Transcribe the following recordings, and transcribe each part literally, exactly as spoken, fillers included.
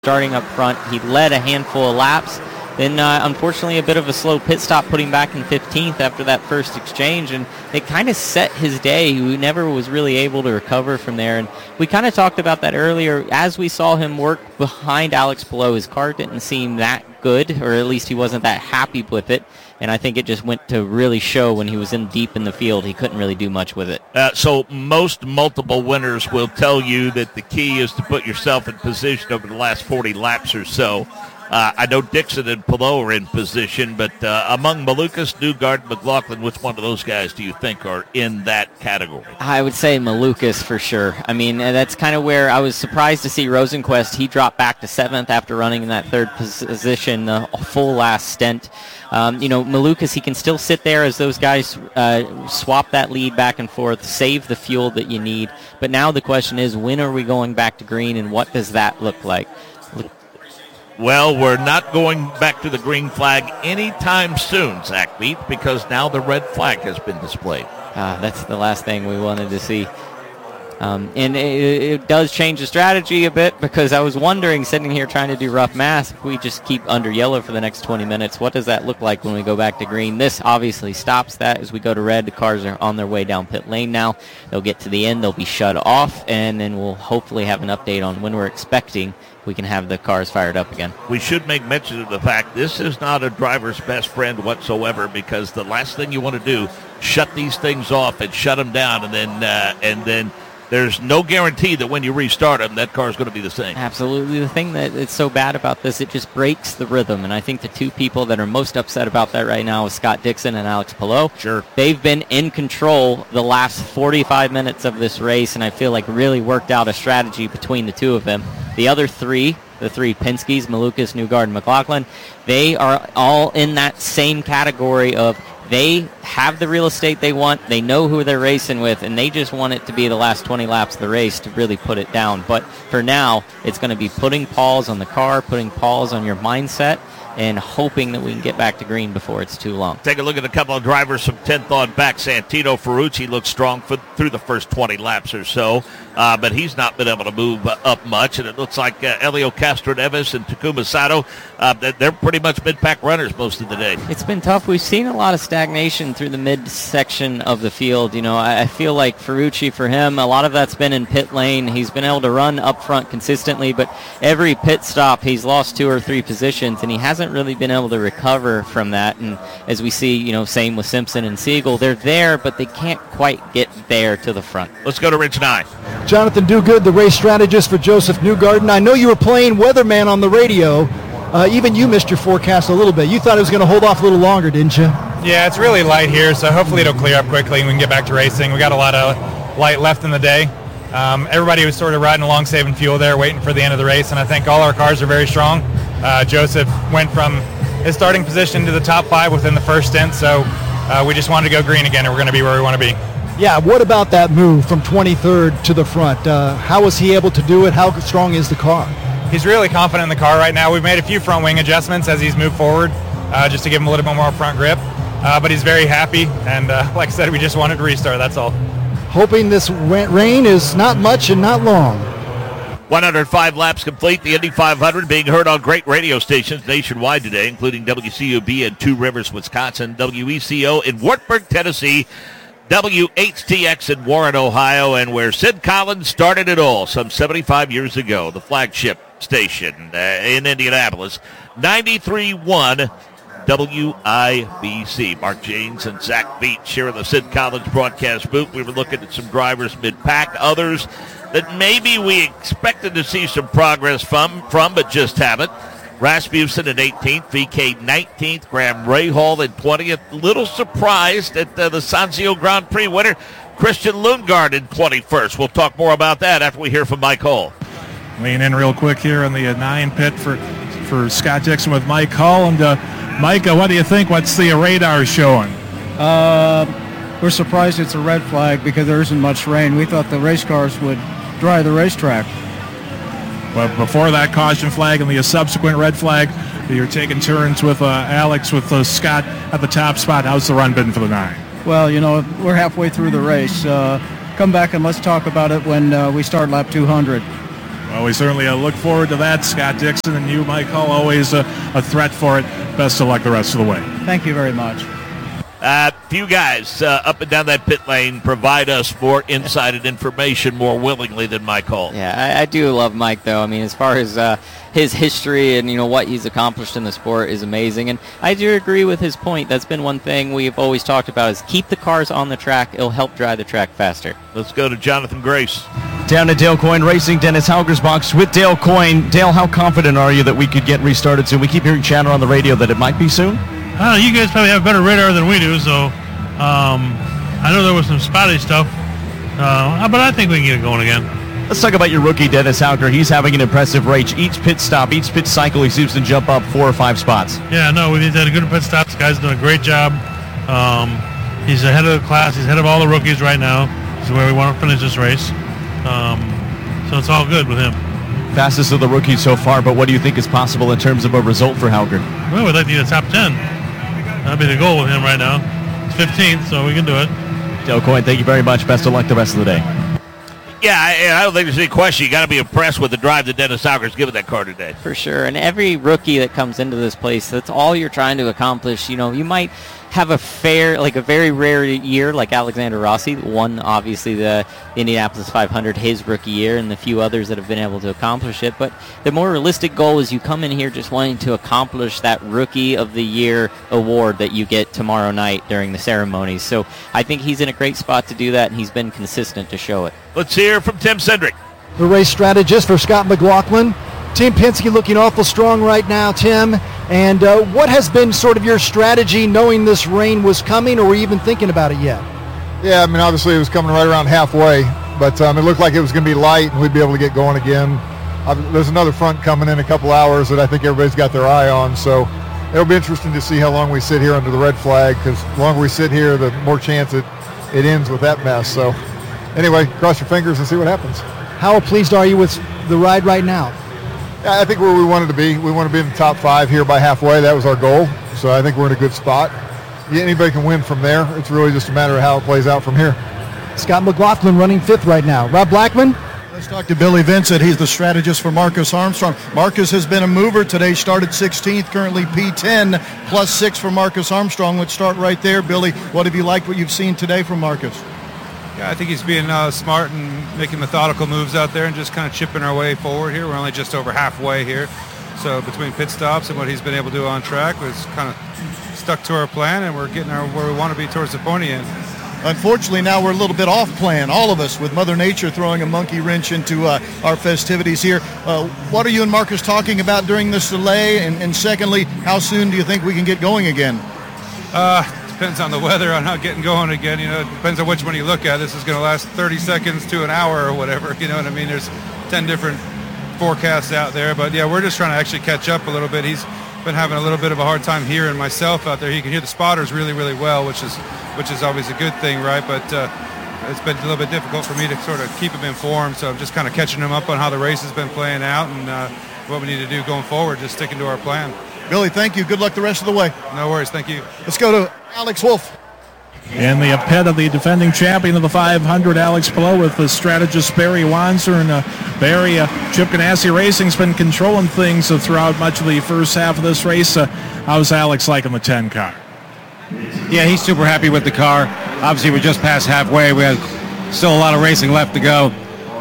starting up front. He led a handful of laps. Then, uh, unfortunately, a bit of a slow pit stop put him back in fifteenth after that first exchange, and it kind of set his day. He never was really able to recover from there, and we kind of talked about that earlier. As we saw him work behind Alex Palou, his car didn't seem that good, or at least he wasn't that happy with it, and I think it just went to really show when he was in deep in the field. He couldn't really do much with it. Uh, so most multiple winners will tell you that the key is to put yourself in position over the last forty laps or so. Uh, I know Dixon and Palou are in position, but uh, among Malukas, Newgarden, McLaughlin, which one of those guys do you think are in that category? I would say Malukas for sure. I mean, that's kind of where I was surprised to see Rosenquist. He dropped back to seventh after running in that third position the full last stint. Um, you know, Malukas, he can still sit there as those guys uh, swap that lead back and forth, save the fuel that you need. But now the question is, when are we going back to green, and what does that look like? Well, we're not going back to the green flag anytime soon, Zach Beat, because now the red flag has been displayed. Uh, that's the last thing we wanted to see. Um, and it, it does change the strategy a bit, because I was wondering, sitting here trying to do rough math, if we just keep under yellow for the next twenty minutes, what does that look like when we go back to green? This obviously stops that. As we go to red, the cars are on their way down pit lane now. They'll get to the end, they'll be shut off, and then we'll hopefully have an update on when we're expecting we can have the cars fired up again. We should make mention of the fact this is not a driver's best friend whatsoever, because the last thing you want to do, shut these things off and shut them down, and then uh, and then there's no guarantee that when you restart them, that car is going to be the same. Absolutely. The thing that is so bad about this, it just breaks the rhythm. And I think the two people that are most upset about that right now is Scott Dixon and Alex Palou. Sure. They've been in control the last forty-five minutes of this race, and I feel like really worked out a strategy between the two of them. The other three, the three Penske's, Malukas, Newgarden, McLaughlin, they are all in that same category of they have the real estate they want, they know who they're racing with, and they just want it to be the last twenty laps of the race to really put it down. But for now, it's going to be putting pause on the car, putting pause on your mindset, and hoping that we can get back to green before it's too long. Take a look at a couple of drivers from tenth on back. Santino Ferrucci looks strong for, through the first twenty laps or so, uh, but he's not been able to move up much, and it looks like uh, Elio Castro-Neves and Takuma Sato, uh, they're pretty much mid-pack runners most of the day. It's been tough. We've seen a lot of stagnation through the mid-section of the field. You know, I, I feel like Ferrucci, for him, a lot of that's been in pit lane. He's been able to run up front consistently, but every pit stop, he's lost two or three positions, and he hasn't really been able to recover from that. And as we see, you know, same with Simpson and Siegel, they're there, but they can't quite get there to the front. Let's go to Rich Nye. Jonathan Duguid, the race strategist for Joseph Newgarden. I know you were playing weatherman on the radio. Uh, even you missed your forecast a little bit. You thought it was going to hold off a little longer, didn't you? Yeah, it's really light here, so hopefully it'll clear up quickly and we can get back to racing. We got a lot of light left in the day. Um, everybody was sort of riding along, saving fuel there, waiting for the end of the race, and I think all our cars are very strong. Uh, Joseph went from his starting position to the top five within the first stint, so uh, we just wanted to go green again, and we're going to be where we want to be. Yeah, what about that move from twenty-third to the front? Uh, how was he able to do it? How strong is the car? He's really confident in the car right now. We've made a few front wing adjustments as he's moved forward, uh, just to give him a little bit more front grip, uh, but he's very happy, and uh, like I said, we just wanted to restart, that's all. Hoping this rain is not much and not long. one hundred five laps complete. The Indy five hundred being heard on great radio stations nationwide today, including W C U B in Two Rivers, Wisconsin, W E C O in Wartburg, Tennessee, W H T X in Warren, Ohio, and where Sid Collins started it all some seventy-five years ago, the flagship station uh, in Indianapolis, ninety-three point one W I B C. Mark Janes and Zach Beach here in the Sid Collins broadcast booth. We were looking at some drivers mid-pack, others that maybe we expected to see some progress from, from but just haven't. Rasmussen in eighteenth, V K nineteenth, Graham Rahal in twentieth. Little surprised at uh, the Sanzio Grand Prix winner, Christian Lundgaard in twenty-first. We'll talk more about that after we hear from Mike Hull. Lean in real quick here in the uh, nine pit for, for Scott Dixon with Mike Hull. And uh, Mike, uh, what do you think? What's the radar showing? Uh, we're surprised it's a red flag because there isn't much rain. We thought the race cars would dry the racetrack. But before that caution flag and the subsequent red flag, you're taking turns with uh, Alex, with uh, Scott at the top spot. How's the run been for the nine? Well, you know, we're halfway through the race. Uh, come back and let's talk about it when uh, we start lap two hundred. Well, we certainly uh, look forward to that. Scott Dixon and you, Mike Hull, always uh, a threat for it. Best of luck the rest of the way. Thank you very much. Uh, few guys uh, up and down that pit lane provide us more insight and information more willingly than Mike Hull. Yeah, I, I do love Mike, though. I mean, as far as uh, his history and, you know, what he's accomplished in the sport is amazing. And I do agree with his point. That's been one thing we've always talked about is keep the cars on the track. It'll help drive the track faster. Let's go to Jonathan Grace. Down to Dale Coyne Racing, Dennis Haugersbox with Dale Coyne. Dale, how confident are you that we could get restarted soon? We keep hearing chatter on the radio that it might be soon. Uh, you guys probably have better radar than we do, so um, I know there was some spotty stuff, uh, but I think we can get it going again. Let's talk about your rookie, Dennis Hauger. He's having an impressive race. Each pit stop, each pit cycle, he seems to jump up four or five spots. Yeah, no, we've had a good pit stop. This guy's done a great job. Um, he's ahead of the class. He's ahead of all the rookies right now. This is where we want to finish this race. Um, so it's all good with him. Fastest of the rookies so far, but what do you think is possible in terms of a result for Hauger? Well, we'd like to get a top ten. That'd be the goal with him right now. It's fifteenth, so we can do it. Dale Coyne, thank you very much. Best of luck the rest of the day. Yeah, I, I don't think there's any question. You got to be impressed with the drive that Dennis Hauger's given that car today. For sure. And every rookie that comes into this place, that's all you're trying to accomplish. You know, you might have a fair, like a very rare year like Alexander Rossi, won obviously the Indianapolis five hundred his rookie year, and the few others that have been able to accomplish it. But the more realistic goal is you come in here just wanting to accomplish that Rookie of the Year award that you get tomorrow night during the ceremonies. So I think he's in a great spot to do that, and he's been consistent to show it. Let's hear from Tim Cindric. The race strategist for Scott McLaughlin. Team Penske looking awful strong right now, Tim. And uh, what has been sort of your strategy knowing this rain was coming, or were you even thinking about it yet? Yeah, I mean, obviously it was coming right around halfway, but um, it looked like it was going to be light and we'd be able to get going again. Uh, there's another front coming in a couple hours that I think everybody's got their eye on, so it'll be interesting to see how long we sit here under the red flag, because the longer we sit here, the more chance it, it ends with that mess. So anyway, cross your fingers and see what happens. How pleased are you with the ride right now? Yeah, I think where we wanted to be. We want to be in the top five here by halfway. That was our goal. So I think we're in a good spot. Yeah, anybody can win from there. It's really just a matter of how it plays out from here. Scott McLaughlin running fifth right now. Rob Blackman? Let's talk to Billy Vincent. He's the strategist for Marcus Armstrong. Marcus has been a mover today, started sixteenth, currently P ten, plus six for Marcus Armstrong. Let's start right there. Billy, what have you liked what you've seen today from Marcus? Yeah, I think he's being uh, smart and making methodical moves out there and just kind of chipping our way forward here. We're only just over halfway here. So between pit stops and what he's been able to do on track, was kind of stuck to our plan, and we're getting our, where we want to be towards the pointy end. Unfortunately, now we're a little bit off plan, all of us, with Mother Nature throwing a monkey wrench into uh, our festivities here. Uh, what are you and Marcus talking about during this delay? And, and secondly, how soon do you think we can get going again? Uh, depends on the weather, on how getting going again. You know, it depends on which one you look at. This is going to last thirty seconds to an hour or whatever. You know what I mean? There's ten different forecasts out there. But, yeah, we're just trying to actually catch up a little bit. He's been having a little bit of a hard time hearing myself out there. He can hear the spotters really, really well, which is which is always a good thing, right? But uh, it's been a little bit difficult for me to sort of keep him informed. So I'm just kind of catching him up on how the race has been playing out and uh, what we need to do going forward, just sticking to our plan. Billy, thank you. Good luck the rest of the way. No worries. Thank you. Let's go to Alex Wolf. In the pit of the defending champion of the five hundred, Alex Palou, with the strategist Barry Wanzer. And uh, Barry, uh, Chip Ganassi Racing's been controlling things uh, throughout much of the first half of this race. Uh, how's Alex liking the ten car? Yeah, he's super happy with the car. Obviously, we're just past halfway. We have still a lot of racing left to go.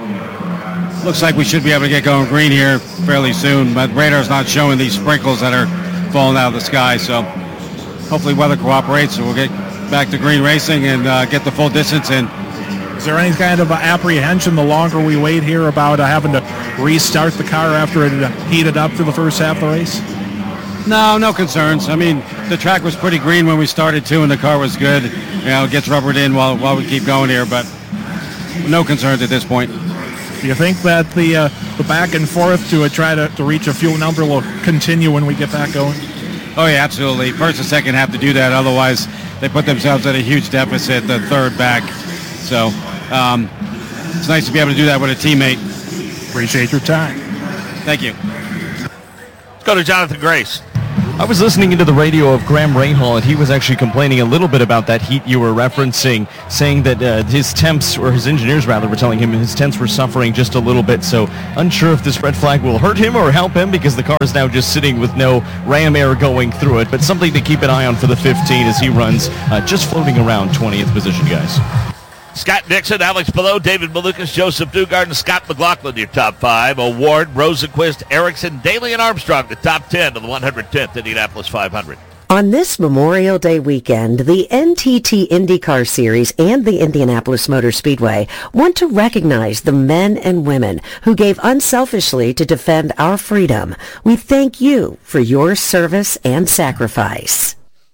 Looks like we should be able to get going green here fairly soon, but radar's not showing these sprinkles that are falling out of the sky, so hopefully weather cooperates and we'll get back to green racing and uh, get the full distance in. Is there any kind of uh, apprehension the longer we wait here about uh, having to restart the car after it uh, heated up for the first half of the race? No, no concerns. I mean, the track was pretty green when we started too, and the car was good. You know, it gets rubbered in while while we keep going here, but no concerns at this point. Do you think that the uh, the back and forth to uh, try to, to reach a fuel number will continue when we get back going? Oh yeah, absolutely. First and second have to do that, otherwise they put themselves at a huge deficit the third back. So um, it's nice to be able to do that with a teammate. Appreciate your time. Thank you. Let's go to Jonathan Grace. I was listening into the radio of Graham Rahal, and he was actually complaining a little bit about that heat you were referencing, saying that uh, his temps, or his engineers rather, were telling him his temps were suffering just a little bit. So unsure if this red flag will hurt him or help him, because the car is now just sitting with no ram air going through it. But something to keep an eye on for the fifteen as he runs uh, just floating around twentieth position, guys. Scott Dixon, Alex Below, David Malukas, Joseph Newgarden, and Scott McLaughlin, your top five. Award, Rosenquist, Erickson, Daly, and Armstrong, the top ten of the one hundred tenth Indianapolis five hundred. On this Memorial Day weekend, the N T T IndyCar Series and the Indianapolis Motor Speedway want to recognize the men and women who gave unselfishly to defend our freedom. We thank you for your service and sacrifice.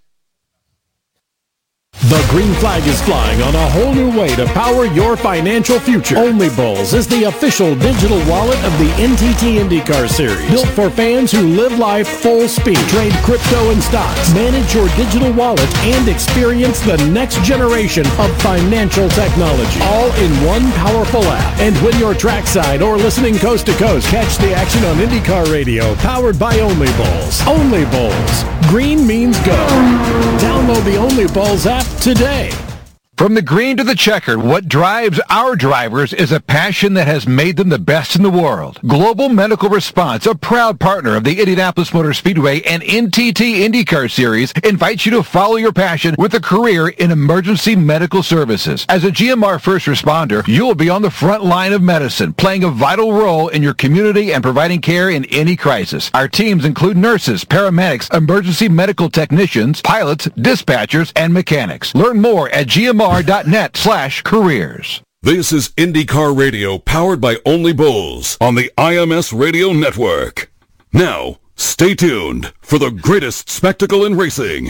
The green flag is flying on a whole new way to power your financial future. Only Bowls is the official digital wallet of the N T T IndyCar Series. Built for fans who live life full speed. Trade crypto and stocks. Manage your digital wallet and experience the next generation of financial technology. All in one powerful app. And when you're trackside or listening coast to coast, catch the action on IndyCar Radio. Powered by Only Bowls. Only Bowls. Green means go. Download the Only Bowls app today. From the green to the checkered, what drives our drivers is a passion that has made them the best in the world. Global Medical Response, a proud partner of the Indianapolis Motor Speedway and N T T IndyCar Series, invites you to follow your passion with a career in emergency medical services. As a G M R first responder, you will be on the front line of medicine, playing a vital role in your community and providing care in any crisis. Our teams include nurses, paramedics, emergency medical technicians, pilots, dispatchers, and mechanics. Learn more at G M R dot net slash careers. This is IndyCar Radio, powered by Only Bulls on the I M S Radio Network. Now, stay tuned for the greatest spectacle in racing.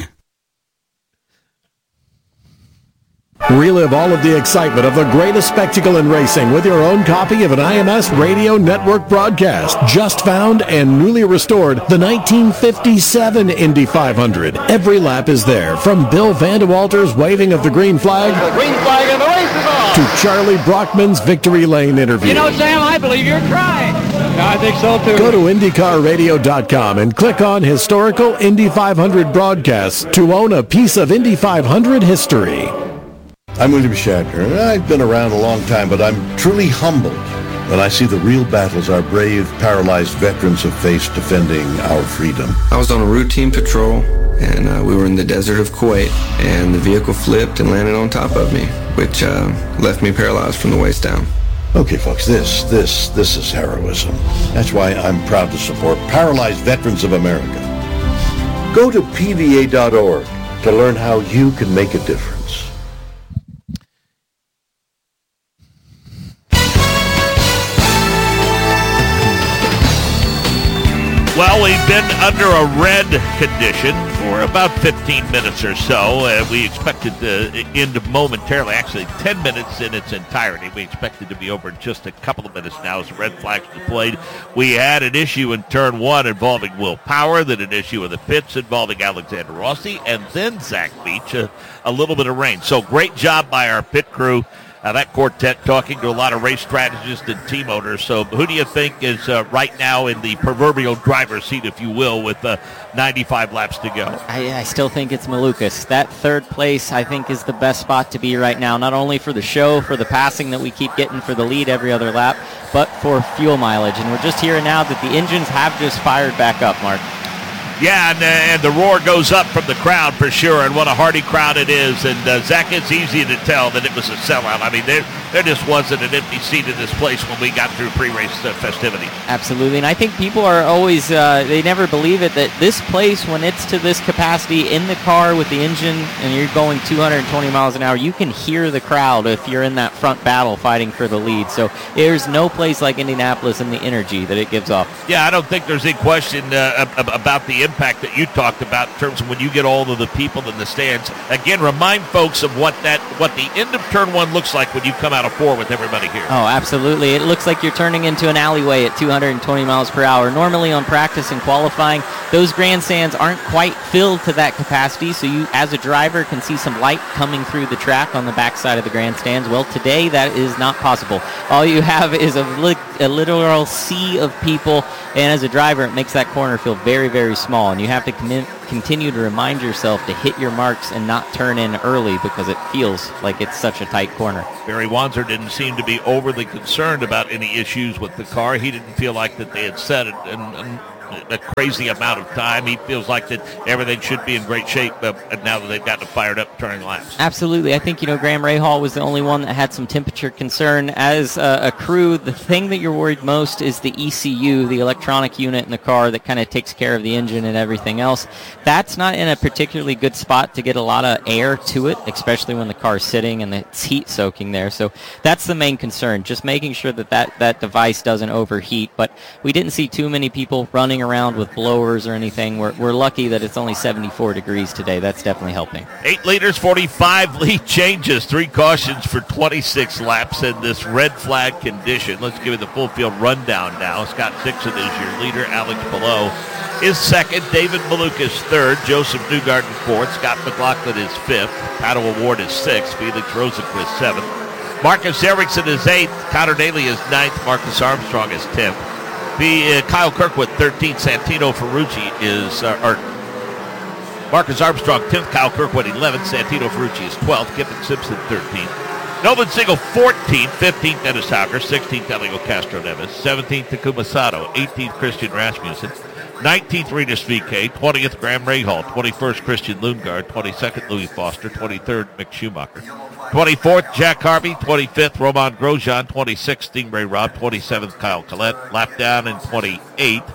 Relive all of the excitement of the greatest spectacle in racing with your own copy of an I M S Radio Network broadcast. Just found and newly restored, the nineteen fifty-seven Indy five hundred. Every lap is there, from Bill Vandewalter's waving of the green flag, the green flag and the race is on, to Charlie Brockman's victory lane interview. You know, Sam, I believe you're trying. I think so, too. Go to IndyCar Radio dot com and click on Historical Indy five hundred Broadcasts to own a piece of Indy five hundred history. I'm William Shatner, and I've been around a long time, but I'm truly humbled when I see the real battles our brave, paralyzed veterans have faced defending our freedom. I was on a routine patrol, and uh, we were in the desert of Kuwait, and the vehicle flipped and landed on top of me, which uh, left me paralyzed from the waist down. Okay, folks, this, this, this is heroism. That's why I'm proud to support Paralyzed Veterans of America. Go to P V A dot org to learn how you can make a difference. Well, we've been under a red condition for about fifteen minutes or so. Uh, we expected to end momentarily, actually ten minutes in its entirety. We expected to be over in just a couple of minutes now as the red flags were played. We had an issue in turn one involving Will Power, then an issue in the pits involving Alexander Rossi, and then Zach Beach, a, a little bit of rain. So great job by our pit crew. Uh, that quartet talking to a lot of race strategists and team owners. So who do you think is uh, right now in the proverbial driver's seat, if you will, with uh, ninety-five laps to go? I, I still think it's Malukas. That third place, I think, is the best spot to be right now, not only for the show, for the passing that we keep getting for the lead every other lap, but for fuel mileage. And we're just hearing now that the engines have just fired back up, Mark. Yeah, and, uh, and the roar goes up from the crowd for sure, and what a hearty crowd it is. And, uh, Zach, it's easy to tell that it was a sellout. I mean, there, there just wasn't an empty seat in this place when we got through pre-race uh, festivity. Absolutely, and I think people are always, uh, they never believe it, that this place, when it's to this capacity in the car with the engine and you're going two hundred twenty miles an hour, you can hear the crowd if you're in that front battle fighting for the lead. So there's no place like Indianapolis and the energy that it gives off. Yeah, I don't think there's any question uh, about the impact that you talked about in terms of when you get all of the people in the stands. Again, remind folks of what that what the end of turn one looks like when you come out Final Four with everybody here. Oh, absolutely. It looks like you're turning into an alleyway at two hundred twenty miles per hour. Normally on practice and qualifying, those grandstands aren't quite filled to that capacity, so you, as a driver, can see some light coming through the track on the backside of the grandstands. Well, today that is not possible. All you have is a, li- a literal sea of people, and as a driver, it makes that corner feel very, very small, and you have to com- continue to remind yourself to hit your marks and not turn in early because it feels like it's such a tight corner. Barry Wanzer didn't seem to be overly concerned about any issues with the car. He didn't feel like that they had set it in, in a crazy amount of time. He feels like that everything should be in great shape uh, now that they've gotten it fired up turning laps. Absolutely. I think, you know, Graham Rahal was the only one that had some temperature concern. As uh, a crew, the thing that you're worried most is the E C U, the electronic unit in the car that kind of takes care of the engine and everything else. That's not in a particularly good spot to get a lot of air to it, especially when the car's sitting and it's heat soaking there. So that's the main concern, just making sure that that, that device doesn't overheat. But we didn't see too many people running around with blowers or anything. We're, we're lucky that it's only seventy-four degrees today. That's definitely helping. Eight leaders, forty-five lead changes, three cautions for twenty-six laps in this red flag condition. Let's give you the full field rundown now. Scott Dixon is your leader. Alex Palou is second. David Malukas third. Joseph Newgarden fourth. Scott McLaughlin is fifth. Pato Award is sixth. Felix Rosenquist seventh. Marcus Ericsson is eighth. Connor Daly is ninth. Marcus Armstrong is tenth. The, uh, Kyle Kirkwood, thirteenth. Santino Ferrucci is, uh, or Marcus Armstrong, tenth. Kyle Kirkwood, eleventh. Santino Ferrucci is twelfth. Kippen Simpson, thirteenth. Nolan Siegel, fourteenth. fifteenth. Dennis Hauger. sixteenth. Elio Castro Neves. seventeenth. Takuma Sato. eighteenth. Christian Rasmussen. nineteenth. Regis V K. twentieth. Graham Rahal. twenty-first. Christian Lundgaard. twenty-second. Louis Foster. twenty-third. Mick Schumacher. twenty-fourth, Jack Harvey. twenty-fifth, Roman Grosjean. twenty-sixth, Stingray Robb. twenty-seventh, Kyle Collette. Lap down in twenty-eighth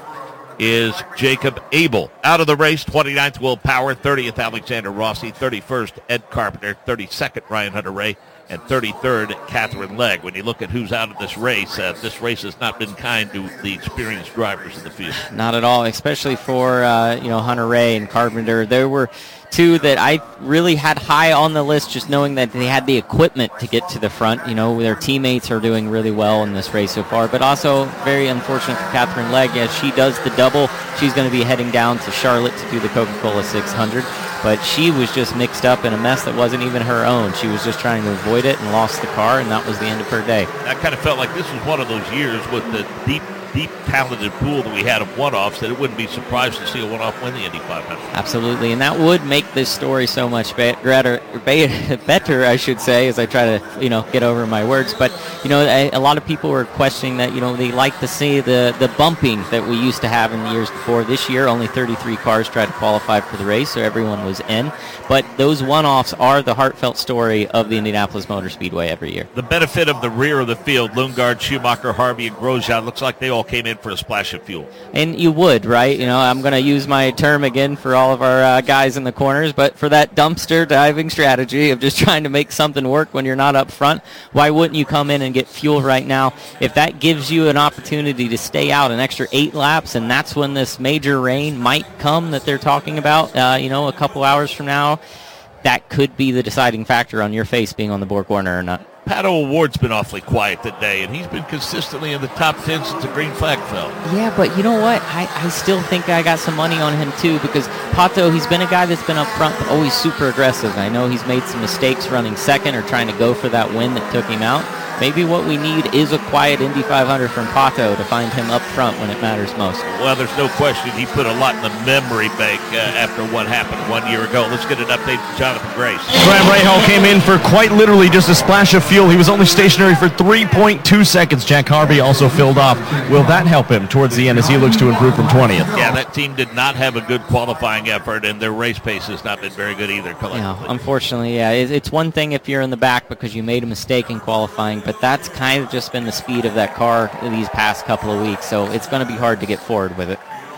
is Jacob Abel. Out of the race, twenty-ninth, Will Power. thirtieth, Alexander Rossi. thirty-first, Ed Carpenter. thirty-second, Ryan Hunter-Reay. And thirty-third, Catherine Legg. When you look at who's out of this race, uh, this race has not been kind to the experienced drivers in the field. Not at all, especially for uh, you know Hunter-Reay and Carpenter. There were two that I really had high on the list, just knowing that they had the equipment to get to the front. You know, their teammates are doing really well in this race so far, but also very unfortunate for Catherine Legg. As she does the double, she's going to be heading down to Charlotte to do the Coca-Cola six hundred, but she was just mixed up in a mess that wasn't even her own. She was just trying to avoid it and lost the car, and that was the end of her day. I kind of felt like this was one of those years with the deep deep talented pool that we had of one-offs that it wouldn't be surprised to see a one-off win the Indy five hundred. Absolutely, and that would make this story so much better, better, I should say, as I try to, you know, get over my words. But, you know, a, a lot of people were questioning that, you know, they like to see the, the bumping that we used to have in the years before. This year, only thirty-three cars tried to qualify for the race, so everyone was in. But those one-offs are the heartfelt story of the Indianapolis Motor Speedway every year. The benefit of the rear of the field, Lundgaard, Schumacher, Harvey, and Grosjean, looks like they all came in for a splash of fuel. And you would, right? You know, I'm going to use my term again for all of our uh, guys in the corners, but for that dumpster diving strategy of just trying to make something work when you're not up front, why wouldn't you come in and get fuel right now? If that gives you an opportunity to stay out an extra eight laps, and that's when this major rain might come that they're talking about, uh, you know, a couple hours from now, that could be the deciding factor on your face being on the Borg Warner or not. Pato Award's been awfully quiet today, and he's been consistently in the top ten since the green flag fell. Yeah, but you know what? I, I still think I got some money on him, too, because Pato, he's been a guy that's been up front, but always super aggressive. I know he's made some mistakes running second or trying to go for that win that took him out. Maybe what we need is a quiet Indy five hundred from Pato to find him up front when it matters most. Well, there's no question he put a lot in the memory bank uh, after what happened one year ago. Let's get an update from Jonathan Grace. Graham Rahal came in for quite literally just a splash of fuel. He was only stationary for three point two seconds. Jack Harvey also filled off. Will that help him towards the end as he looks to improve from twentieth? Yeah, that team did not have a good qualifying effort, and their race pace has not been very good either collectively. Yeah, unfortunately, yeah. It's one thing if you're in the back because you made a mistake in qualifying, but that's kind of just been the speed of that car these past couple of weeks, so it's going to be hard to get forward with it.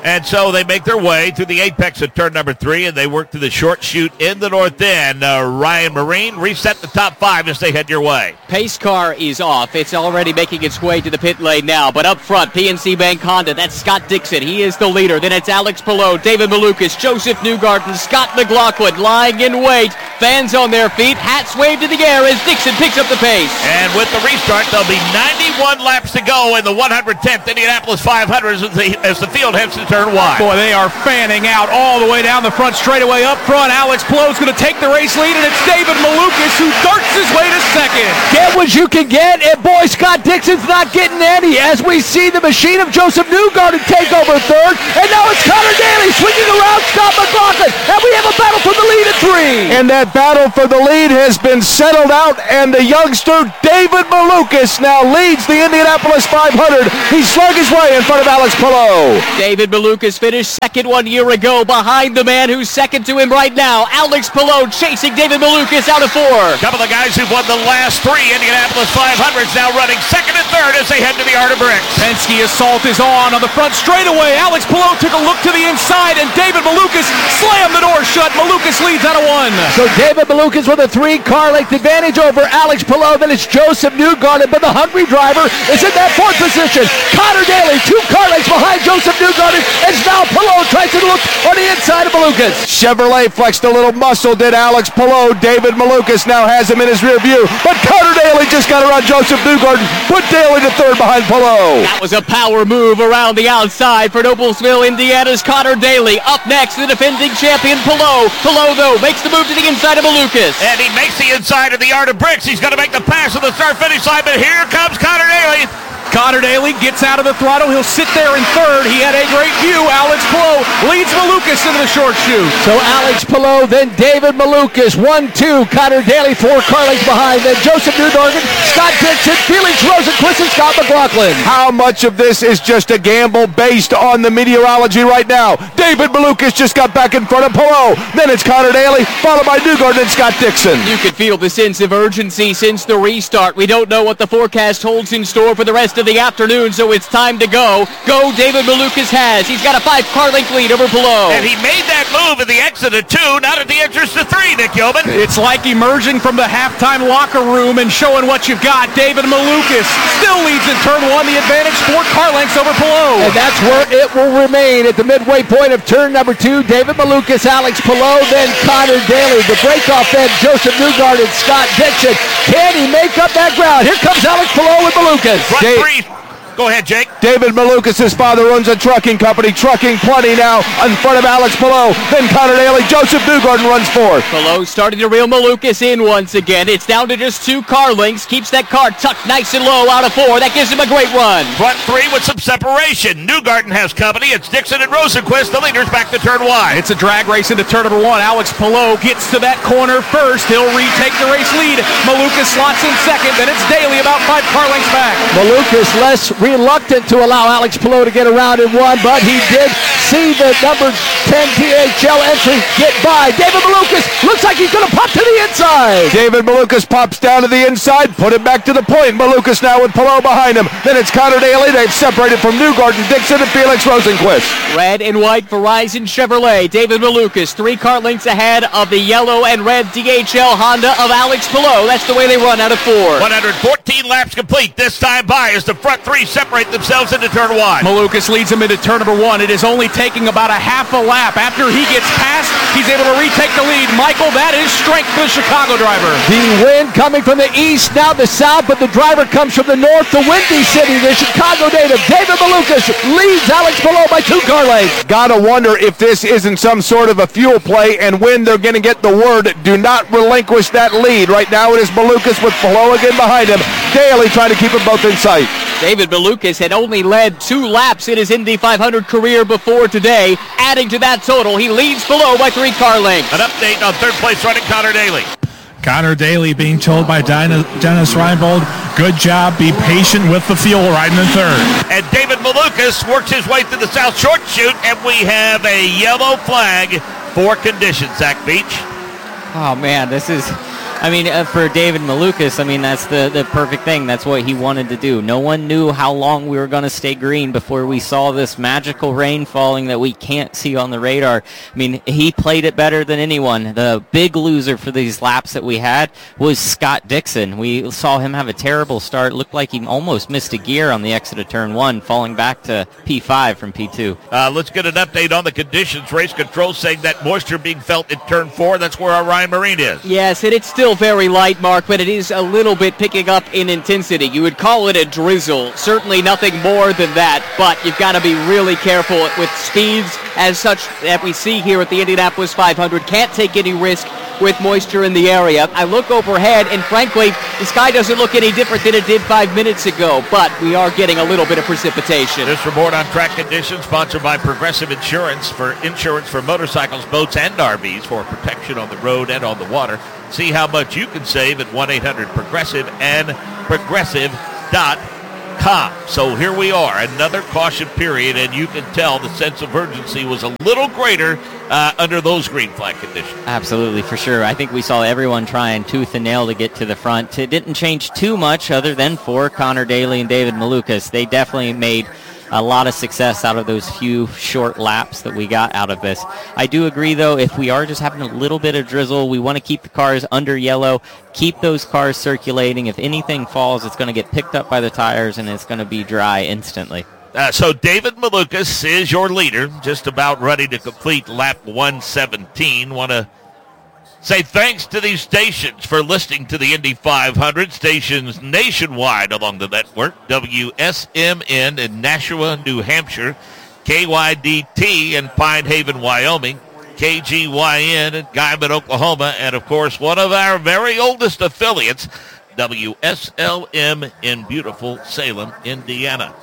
And so they make their way through the apex of turn number three, and they work through the short chute in the north end. Uh, Ryan Marine, reset the top five as they head your way. Pace car is off. It's already making its way to the pit lane now. But up front, P N C Bank Honda, that's Scott Dixon. He is the leader. Then it's Alex Palou, David Malukas, Joseph Newgarden, Scott McLaughlin lying in wait. Fans on their feet, hats waved in the air as Dixon picks up the pace. And with the restart, there'll be ninety-one laps to go in the one hundred tenth Indianapolis five hundred as the, as the field heads to turn wide. Boy, they are fanning out all the way down the front straightaway. Up front, Alex Palou's going to take the race lead, and it's David Malukas who darts his way to second. Get what you can get, and boy, Scott Dixon's not getting any as we see the machine of Joseph Newgarden take over third, and now it's Connor Daly swinging around Scott McLaughlin, and we have a battle for the lead at three. And that battle for the lead has been settled out, and the youngster David Malukas now leads the Indianapolis five hundred. He slung his way in front of Alex Palou. David Malukas finished second one year ago behind the man who's second to him right now, Alex Palou, chasing David Malukas out of four. A couple of guys who've won the last three Indianapolis five hundreds now running second and third as they head to the Art of Bricks. Penske assault is on on the front straightaway. Alex Palou took a look to the inside, and David Malukas slammed the door shut. Malukas leads out of one. So David Malukas with a three-car length advantage over Alex Palou. Then it's Joseph Newgarden, but the hungry driver is in that fourth position. Connor Daly, two car lengths behind Joseph Newgarden, as now Palou tries to look on the inside of Malukas. Chevrolet flexed a little muscle, did Alex Palou. David Malukas now has him in his rear view, but Connor Daly just got around Joseph Newgarden, put Daly to third behind Palou. That was a power move around the outside for Noblesville, Indiana's Connor Daly. Up next, the defending champion Palou. Palou, though, makes the move to the inside of Malukas. And he makes the inside of the Art of Bricks. He's going to make the pass on the start-finish line, but here comes Connor Daly. Connor Daly gets out of the throttle. He'll sit there in third. He had a great view. Alex Palou leads Malukas into the short chute. So Alex Palou, then David Malukas, one, two. Connor Daly, four car lengths behind. Then Joseph Newgarden, Scott Dixon, Felix Rosenquist, and Scott McLaughlin. How much of this is just a gamble based on the meteorology right now? David Malukas just got back in front of Palou. Then it's Connor Daly, followed by Newgarden and Scott Dixon. You could feel the sense of urgency since the restart. We don't know what the forecast holds in store for the rest of the afternoon, so it's time to go. Go David Malukas has. He's got a five-car length lead over Palou. And he made that move at the exit of two, not at the entrance to three, Nick Yeoman. It's like emerging from the halftime locker room and showing what you've got. David Malukas still leads in turn one, the advantage four car lengths over Palou. And that's where it will remain at the midway point of turn number two. David Malukas, Alex Palou, then Connor Daly. The breakoff then Joseph Newgarden, Scott Dixon. Can he make up that ground? Here comes Alex Palou with Malukas. Front three. Go ahead, Jake. David Malukas' father runs a trucking company, Trucking Plenty now in front of Alex Palou. Then Connor Daly, Joseph Newgarden runs fourth. Palou starting to reel Malukas in once again. It's down to just two car lengths. Keeps that car tucked nice and low out of four. That gives him a great run. Front three with some separation. Newgarden has company. It's Dixon and Rosenquist, the leaders, back to turn one. It's a drag race into turn number one. Alex Palou gets to that corner first. He'll retake the race lead. Malukas slots in second. Then it's Daly about five car lengths back. Malukas less reluctant to allow Alex Palou to get around in one, but he did see the number ten T H L entry get by. David Malukas looks like he's going to pop to the inside. David Malukas pops down to the inside, put it back to the point. Malukas now with Palou behind him. Then it's Connor Daly. They've separated from Newgarden, Dixon, and Felix Rosenquist. Red and white Verizon Chevrolet. David Malukas, three car lengths ahead of the yellow and red D H L Honda of Alex Palou. That's the way they run out of four. one hundred fourteen laps complete this time by as the front three separate themselves into turn one. Malukas leads him into turn number one. It is only taking about a half a lap. After he gets past, he's able to retake the lead. Michael, that is strength for the Chicago driver. The wind coming from the east, now the south, but the driver comes from the north, the Windy City, the Chicago native. David Malukas leads Alex Palou by two car lengths. Gotta wonder if this isn't some sort of a fuel play and when they're going to get the word, do not relinquish that lead. Right now it is Malukas with Palou again behind him. Daly trying to keep them both in sight. David Malukas had only led two laps in his Indy five hundred career before today. Adding to that total, he leads Palou by three car lengths. An update on third place running Connor Daly. Connor Daly being told by Dennis Reinbold, good job, be patient with the fuel riding in third. And David Malukas works his way through the South Short Chute, and we have a yellow flag for conditions, Zach Beach. Oh, man, this is... I mean, uh, for David Malukas, I mean, that's the, the perfect thing. That's what he wanted to do. No one knew how long we were going to stay green before we saw this magical rain falling that we can't see on the radar. I mean, he played it better than anyone. The big loser for these laps that we had was Scott Dixon. We saw him have a terrible start. It looked like he almost missed a gear on the exit of turn one, falling back to P five from P two. Uh, let's get an update on the conditions. Race control saying that moisture being felt in turn four. That's where our Ryan Marine is. Yes, and it's still very light, Mark, but it is a little bit picking up in intensity. You would call it a drizzle. Certainly nothing more than that, but you've got to be really careful with speeds as such that we see here at the Indianapolis five hundred. Can't take any risk with moisture in the area. I look overhead, and frankly, the sky doesn't look any different than it did five minutes ago, but we are getting a little bit of precipitation. This report on track conditions sponsored by Progressive Insurance for insurance for motorcycles, boats, and R Vs for protection on the road and on the water. See how much you can save at one eight hundred progressive and progressive dot com. So here we are, another caution period, and you can tell the sense of urgency was a little greater uh, under those green flag conditions. Absolutely, for sure. I think we saw everyone trying tooth and nail to get to the front. It didn't change too much other than for Connor Daly and David Malukas. They definitely made a lot of success out of those few short laps that we got out of this. I do agree, though, if we are just having a little bit of drizzle, we want to keep the cars under yellow, keep those cars circulating. If anything falls, it's going to get picked up by the tires, and it's going to be dry instantly. Uh, so David Malukas is your leader, just about ready to complete lap one seventeen. Want to say thanks to these stations for listening to the Indy five hundred, stations nationwide along the network. W S M N in Nashua, New Hampshire, K Y D T in Pine Haven, Wyoming, K G Y N in Guyman, Oklahoma, and of course one of our very oldest affiliates, W S L M in beautiful Salem, Indiana.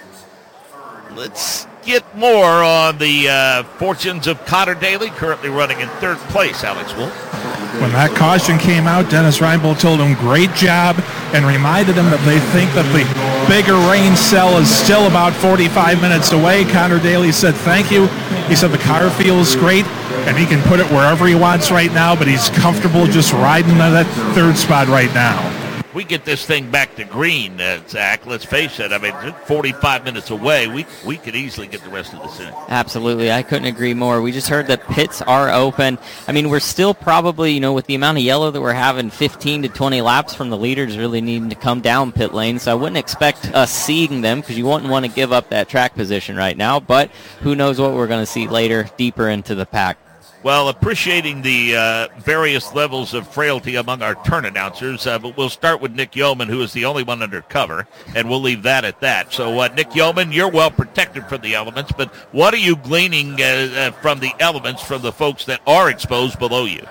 Let's get more on the uh, fortunes of Connor Daly, currently running in third place, Alex Wolf. When that caution came out, Dennis Reinbold told him great job and reminded him that they think that the bigger rain cell is still about forty-five minutes away. Connor Daly said thank you. He said the car feels great and he can put it wherever he wants right now, but he's comfortable just riding on that third spot right now. We get this thing back to green, uh, Zach. Let's face it. I mean, forty-five minutes away, we we could easily get the rest of this in. Absolutely. I couldn't agree more. We just heard that pits are open. I mean, we're still probably, you know, with the amount of yellow that we're having, fifteen to twenty laps from the leaders really needing to come down pit lane. So I wouldn't expect us seeing them because you wouldn't want to give up that track position right now. But who knows what we're going to see later, deeper into the pack. Well, appreciating the uh, various levels of frailty among our turn announcers, uh, but we'll start with Nick Yeoman, who is the only one under cover, and we'll leave that at that. So, uh, Nick Yeoman, you're well protected from the elements, but what are you gleaning uh, uh, from the elements from the folks that are exposed below you?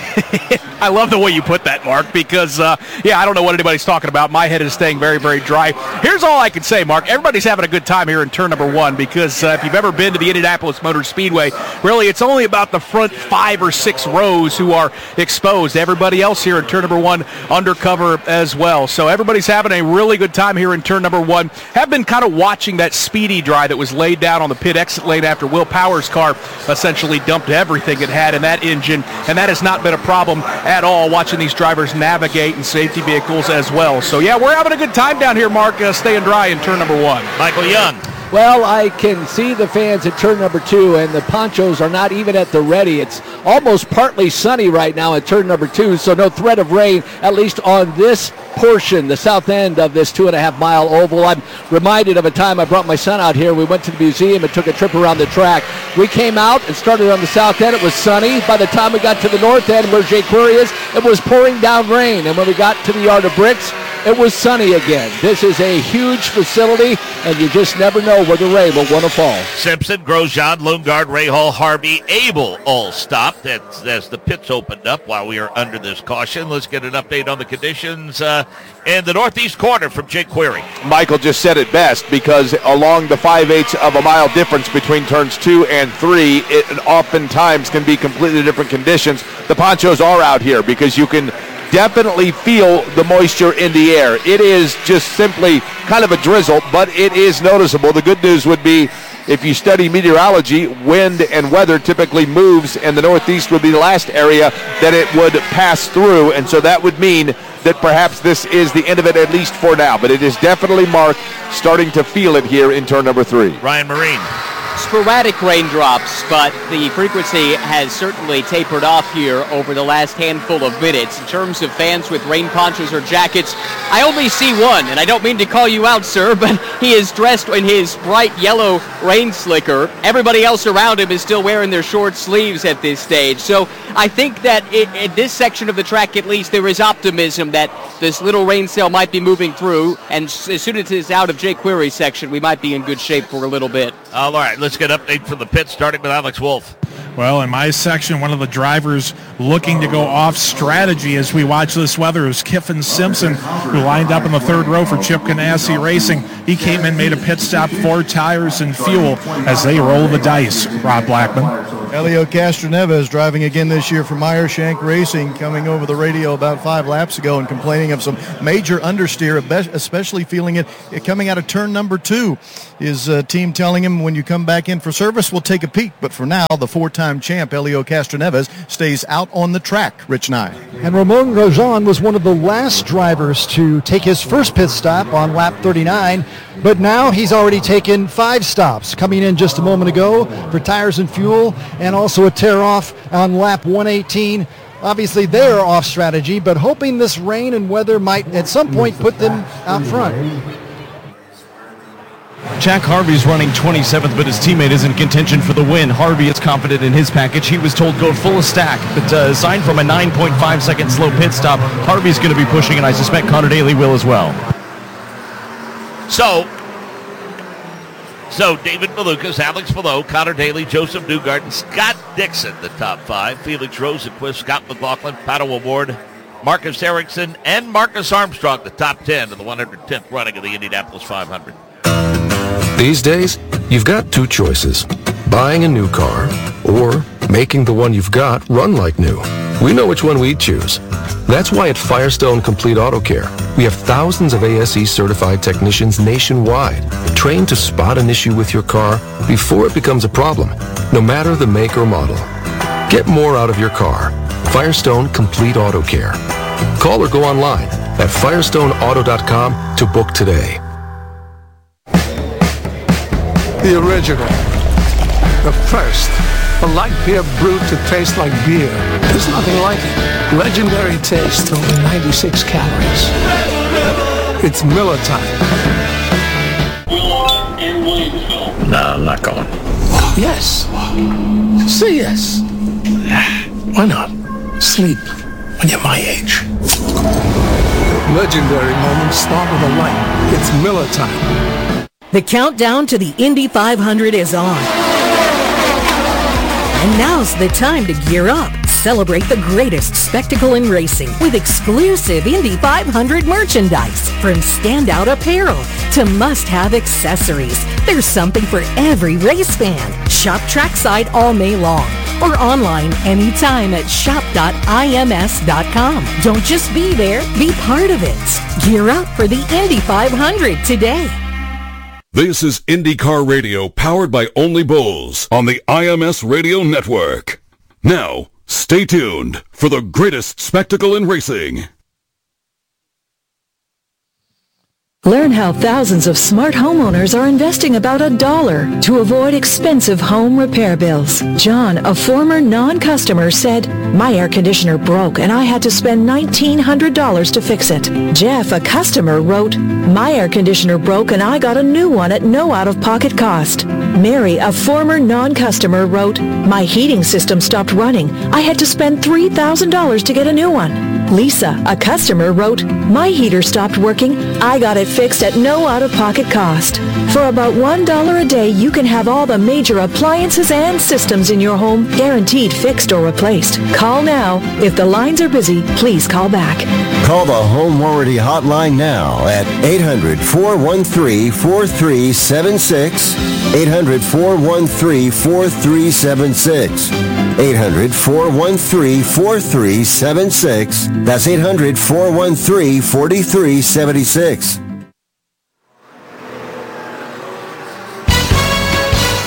I love the way you put that, Mark, because, uh, yeah, I don't know what anybody's talking about. My head is staying very, very dry. Here's all I can say, Mark. Everybody's having a good time here in turn number one because uh, if you've ever been to the Indianapolis Motor Speedway, really it's only about the front five or six rows who are exposed. Everybody else here in turn number one undercover as well. So everybody's having a really good time here in turn number one. Have been kind of watching that speedy dry that was laid down on the pit exit lane after Will Power's car essentially dumped everything it had in that engine, and that has not been a problem at all, watching these drivers navigate in safety vehicles as well. So yeah, we're having a good time down here, Mark, uh, staying dry in turn number one. Michael Young. Well, I can see the fans at turn number two, and the ponchos are not even at the ready. It's almost partly sunny right now at turn number two, so no threat of rain, at least on this portion, the south end of this two and a half mile oval. I'm reminded of a time I brought my son out here. We went to the museum and took a trip around the track. We came out and started on the south end. It was sunny. By the time we got to the north end where Jay Query is, it was pouring down rain. And when we got to the Yard of Bricks, it was sunny again. This is a huge facility, and you just never know where the rain will want to fall. Simpson, Grosjean, Lundgaard, Rahal, Harvey, Abel all stopped as, as the pits opened up while we are under this caution. Let's get an update on the conditions uh, in the northeast corner from Jake Query. Michael just said it best, because along the five-eighths of a mile difference between turns two and three, it oftentimes can be completely different conditions. The ponchos are out here because you can definitely feel the moisture in the air. It is just simply kind of a drizzle, but it is noticeable. The good news would be if you study meteorology, wind and weather typically moves, and the northeast would be the last area that it would pass through, and so that would mean that perhaps this is the end of it, at least for now. But it is definitely, Mark, starting to feel it here in turn number three. Ryan Marine. Sporadic raindrops, but the frequency has certainly tapered off here over the last handful of minutes. In terms of fans with rain ponchos or jackets, I only see one, and I don't mean to call you out, sir, but he is dressed in his bright yellow rain slicker. Everybody else around him is still wearing their short sleeves at this stage. So I think that in this section of the track, at least, there is optimism that this little rain cell might be moving through, and as soon as it's out of Jake Query's section, we might be in good shape for a little bit. All right, let's get an update from the pit, starting with Alex Wolf. Well, in my section, one of the drivers looking to go off strategy as we watch this weather is Kiffin Simpson, who lined up in the third row for Chip Ganassi Racing. He came in, made a pit stop, four tires and fuel as they roll the dice. Rob Blackman. Helio Castroneves driving again this year for Meyer Shank Racing, coming over the radio about five laps ago and complaining of some major understeer, especially feeling it coming out of turn number two. His uh, team telling him, when you come back in for service, we'll take a peek. But for now, the four-time champ, Helio Castroneves, stays out on the track. Rich Nye. And Ramon Grosjean was one of the last drivers to take his first pit stop on lap thirty-nine, but now he's already taken five stops, coming in just a moment ago for tires and fuel, and also a tear-off on lap one eighteen. Obviously, they're off strategy, but hoping this rain and weather might at some point put them out front. Jack Harvey's running twenty-seventh, but his teammate is in contention for the win. Harvey is confident in his package. He was told go full of stack, but uh, aside from a nine point five second slow pit stop, Harvey's going to be pushing, and I suspect Connor Daly will as well. So, so David Malukas, Alex Palou, Connor Daly, Joseph Newgarden, Scott Dixon, the top five, Felix Rosenquist, Scott McLaughlin, Pato O'Ward, Marcus Ericsson, and Marcus Armstrong, the top ten of the one hundred tenth running of the Indianapolis five hundred. These days, you've got two choices. Buying a new car or making the one you've got run like new. We know which one we'd choose. That's why at Firestone Complete Auto Care, we have thousands of A S E certified technicians nationwide, trained to spot an issue with your car before it becomes a problem, no matter the make or model. Get more out of your car. Firestone Complete Auto Care. Call or go online at firestone auto dot com to book today. The original, the first, a light beer brewed to taste like beer. There's nothing like it. Legendary taste, only ninety-six calories. It's Miller time. No, I'm not going. Yes. Say yes. Why not? Sleep when you're my age. Legendary moments start with a light. It's Miller time. The countdown to the Indy five hundred is on. And now's the time to gear up. Celebrate the greatest spectacle in racing with exclusive Indy five hundred merchandise. From standout apparel to must-have accessories, there's something for every race fan. Shop trackside all May long or online anytime at shop dot I M S dot com. Don't just be there, be part of it. Gear up for the Indy five hundred today. This is IndyCar Radio, powered by Only Bulls on the I M S Radio Network. Now, stay tuned for the greatest spectacle in racing. Learn how thousands of smart homeowners are investing about a dollar to avoid expensive home repair bills. John, a former non-customer, said, "My air conditioner broke and I had to spend nineteen hundred dollars to fix it." Jeff, a customer, wrote, "My air conditioner broke and I got a new one at no out-of-pocket cost." Mary, a former non-customer, wrote, "My heating system stopped running. I had to spend three thousand dollars to get a new one." Lisa, a customer, wrote, "My heater stopped working. I got it fixed at no out-of-pocket cost." For about one dollar a day, you can have all the major appliances and systems in your home guaranteed fixed or replaced. Call now. If the lines are busy, please call back. Call the Home Warranty Hotline now at eight hundred, four one three, four three seven six, eight hundred, four one three, four three seven six, eight hundred, four one three, four three seven six. That's eight hundred, four one three, four three seven six.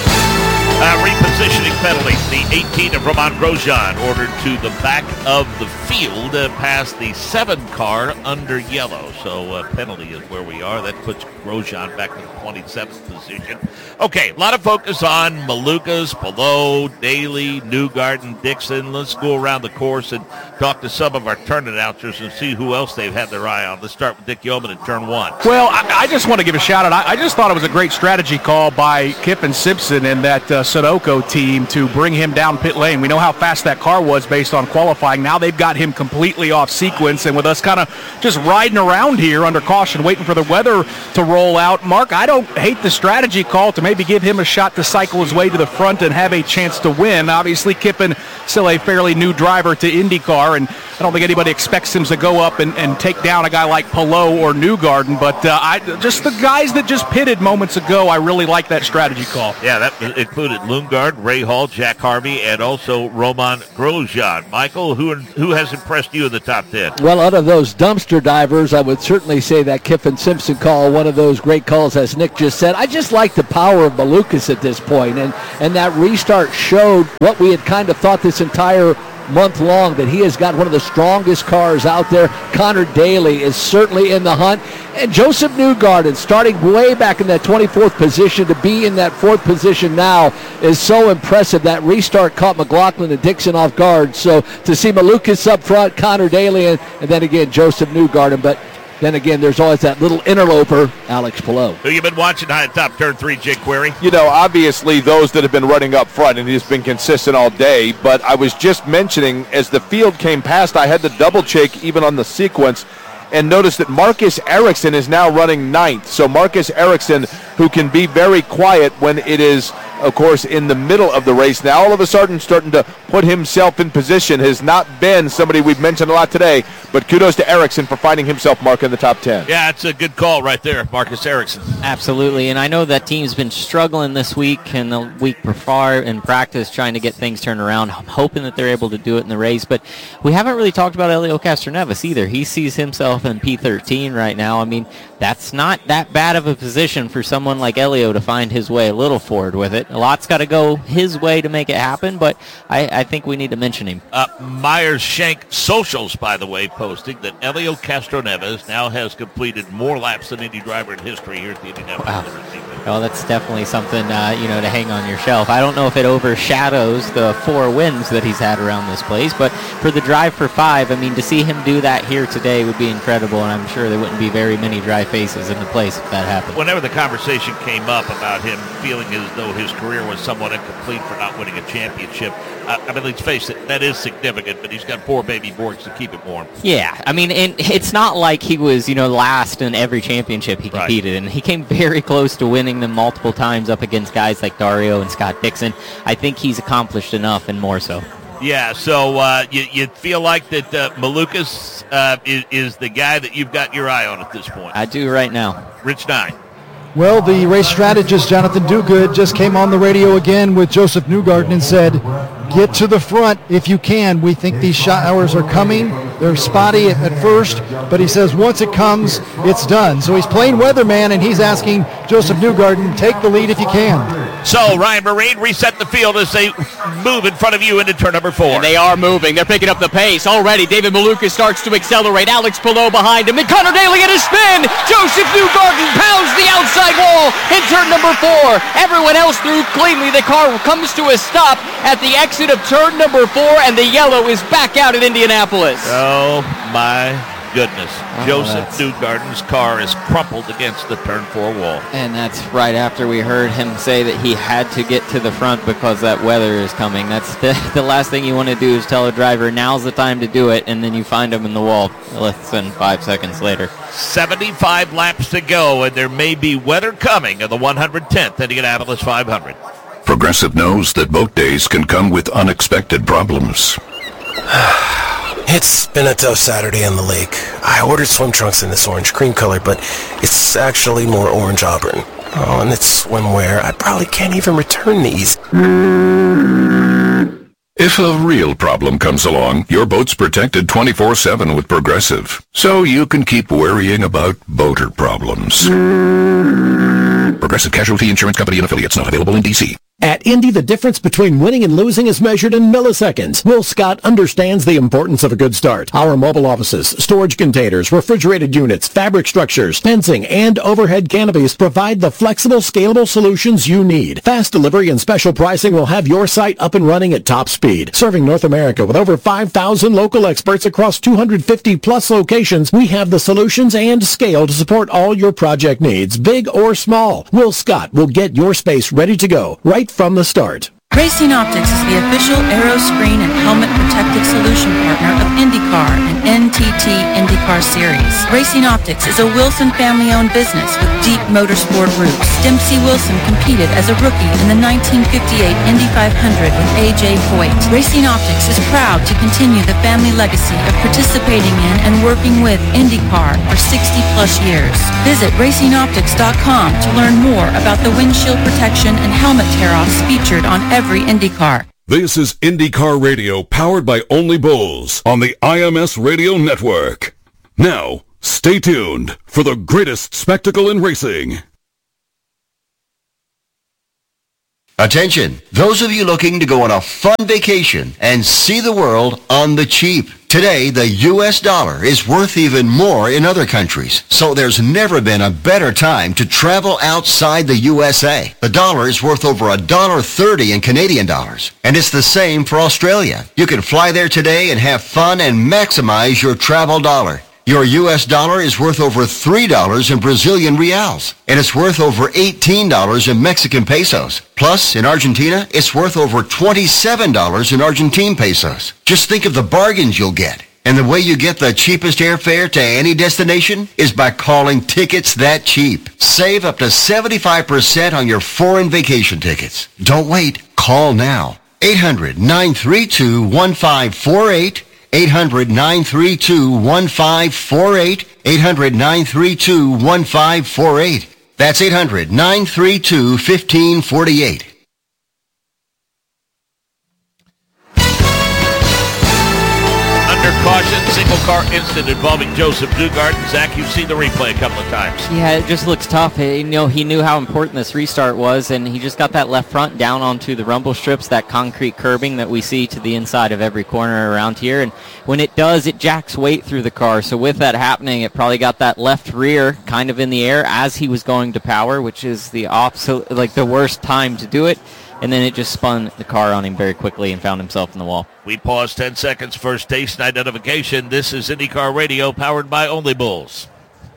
the eighteen of Roman Grosjean ordered to the back of the field uh, past the seven car under yellow. So uh, penalty is where we are. That puts Grosjean back to the twenty-seventh position. Okay, a lot of focus on Malukas, Palou, Daly, Newgarden, Dixon. Let's go around the course and talk to some of our turn announcers and see who else they've had their eye on. Let's start with Dick Yeoman in turn one. Well, I, I just want to give a shout out. I, I just thought it was a great strategy call by Kiffin Simpson and that uh, Sunoco team to bring him down pit lane. We know how fast that car was based on qualifying. Now they've got him completely off sequence, and with us kind of just riding around here under caution, waiting for the weather to roll out. Mark, I don't hate the strategy call to maybe give him a shot to cycle his way to the front and have a chance to win. Obviously, Kiffin still a fairly new driver to IndyCar, and I don't think anybody expects him to go up and, and take down a guy like Palou or Newgarden, but uh, I, just the guys that just pitted moments ago, I really like that strategy call. Yeah, that included Lundgaard, Ray Hall, Jack Harvey, and also Roman Grosjean. Michael, who who has impressed you in the top ten? Well, out of those dumpster divers, I would certainly say that Kiffin Simpson call, one of those great calls, as Nick just said. I just like the power of Malukas at this point, and, and that restart showed what we had kind of thought this entire month long, that he has got one of the strongest cars out there. Connor Daly is certainly in the hunt, and Joseph Newgarden, starting way back in that twenty-fourth position, to be in that fourth position now is so impressive. That restart caught McLaughlin and Dixon off guard, so to see Malukas up front, Connor Daly, and, and then again Joseph Newgarden, but then again, there's always that little interloper, Alex Palou. Who you been watching high top turn three, Jake Query? You know, obviously those that have been running up front, and he's been consistent all day, but I was just mentioning, as the field came past, I had to double check even on the sequence and notice that Marcus Ericsson is now running ninth. So Marcus Ericsson, who can be very quiet when it is, of course, in the middle of the race, now all of a sudden starting to put himself in position, has not been somebody we've mentioned a lot today, but kudos to Ericsson for finding himself Mark in the top ten. Yeah, it's a good call right there, Marcus Ericsson. Absolutely, and I know that team's been struggling this week and the week before in practice trying to get things turned around. I'm hoping that they're able to do it in the race, but we haven't really talked about Elio Castroneves either. He sees himself in P thirteen right now. I mean, that's not that bad of a position for someone like Elio to find his way a little forward with it. A lot's got to go his way to make it happen, but I, I think we need to mention him. Uh, Myers Shank Socials, by the way, posting that Elio Castroneves now has completed more laps than any driver in history here at the Indianapolis Wow. Motor Well, that's definitely something, uh, you know, to hang on your shelf. I don't know if it overshadows the four wins that he's had around this place, but for the drive for five, I mean, to see him do that here today would be incredible, and I'm sure there wouldn't be very many dry faces in the place if that happened. Whenever the conversation came up about him feeling as though his career was somewhat incomplete for not winning a championship, uh, I mean, let's face it, that is significant, but he's got four baby boards to keep it warm. Yeah, I mean, and it's not like he was, you know, last in every championship he competed in. He came very close to winning them multiple times up against guys like Dario and Scott Dixon. I think he's accomplished enough and more so. Yeah, so uh, you, you feel like that uh, Malukas uh, is, is the guy that you've got your eye on at this point? I do right now. Rich Nye. Well, the race strategist, Jonathan Duguid, just came on the radio again with Joseph Newgarden and said, get to the front if you can. We think these showers are coming. They're spotty at, at first, but he says once it comes, it's done. So he's playing weatherman, and he's asking Joseph Newgarden, take the lead if you can. So, Ryan Marine, reset the field as they move in front of you into turn number four. And they are moving. They're picking up the pace. Already, David Malukas starts to accelerate. Alex Palou behind him. And Connor Daly in a spin. Joseph Newgarden pounds the outside wall in turn number four. Everyone else through cleanly. The car comes to a stop at the exit of turn number four, and the yellow is back out at Indianapolis. Oh, my goodness. Oh, Joseph that's... Newgarden's car is crumpled against the turn four wall. And that's right after we heard him say that he had to get to the front because that weather is coming. That's the, the last thing you want to do is tell a driver, now's the time to do it, and then you find him in the wall less than five seconds later. seventy-five laps to go, and there may be weather coming in the one hundred tenth Indianapolis five hundred. Progressive knows that boat days can come with unexpected problems. It's been a tough Saturday on the lake. I ordered swim trunks in this orange cream color, but it's actually more orange auburn. Oh, and it's swimwear. I probably can't even return these. If a real problem comes along, your boat's protected twenty-four seven with Progressive, so you can keep worrying about boater problems. Progressive Casualty Insurance Company and affiliates, not available in D C At Indy, the difference between winning and losing is measured in milliseconds. Will Scott understands the importance of a good start. Our mobile offices, storage containers, refrigerated units, fabric structures, fencing, and overhead canopies provide the flexible, scalable solutions you need. Fast delivery and special pricing will have your site up and running at top speed. Serving North America with over five thousand local experts across two hundred fifty plus locations, we have the solutions and scale to support all your project needs, big or small. Will Scott will get your space ready to go right from the start. Racing Optics is the official aero screen and helmet protective solution partner of IndyCar and N T T IndyCar Series. Racing Optics is a Wilson family-owned business with deep motorsport roots. Dempsey Wilson competed as a rookie in the nineteen fifty-eight Indy five hundred with A J Foyt. Racing Optics is proud to continue the family legacy of participating in and working with IndyCar for sixty plus years. Visit racing optics dot com to learn more about the windshield protection and helmet tear-offs featured on every IndyCar. This is IndyCar Radio, powered by Only Bulls on the I M S Radio Network. Now, stay tuned for the greatest spectacle in racing. Attention, those of you looking to go on a fun vacation and see the world on the cheap. Today, the U S dollar is worth even more in other countries, so there's never been a better time to travel outside the U S A. The dollar is worth over one dollar thirty in Canadian dollars, and it's the same for Australia. You can fly there today and have fun and maximize your travel dollar. Your U S dollar is worth over three dollars in Brazilian reals, and it's worth over eighteen dollars in Mexican pesos. Plus, in Argentina, it's worth over twenty-seven dollars in Argentine pesos. Just think of the bargains you'll get. And the way you get the cheapest airfare to any destination is by calling Tickets That Cheap. Save up to seventy-five percent on your foreign vacation tickets. Don't wait. Call now. eight hundred, nine three two, one five four eight. eight hundred, nine three two, one five four eight. eight hundred, nine three two, one five four eight. That's eight hundred, nine three two, one five four eight. Under caution, single car incident involving Joseph Newgarden. Zach, you've seen the replay a couple of times. Yeah, it just looks tough. You know, he knew how important this restart was, and he just got that left front down onto the rumble strips, that concrete curbing that we see to the inside of every corner around here. And when it does, it jacks weight through the car. So with that happening, it probably got that left rear kind of in the air as he was going to power, which is the opposite, like the worst time to do it. And then it just spun the car on him very quickly and found himself in the wall. We pause ten seconds for station identification. This is IndyCar Radio, powered by Only Bulls.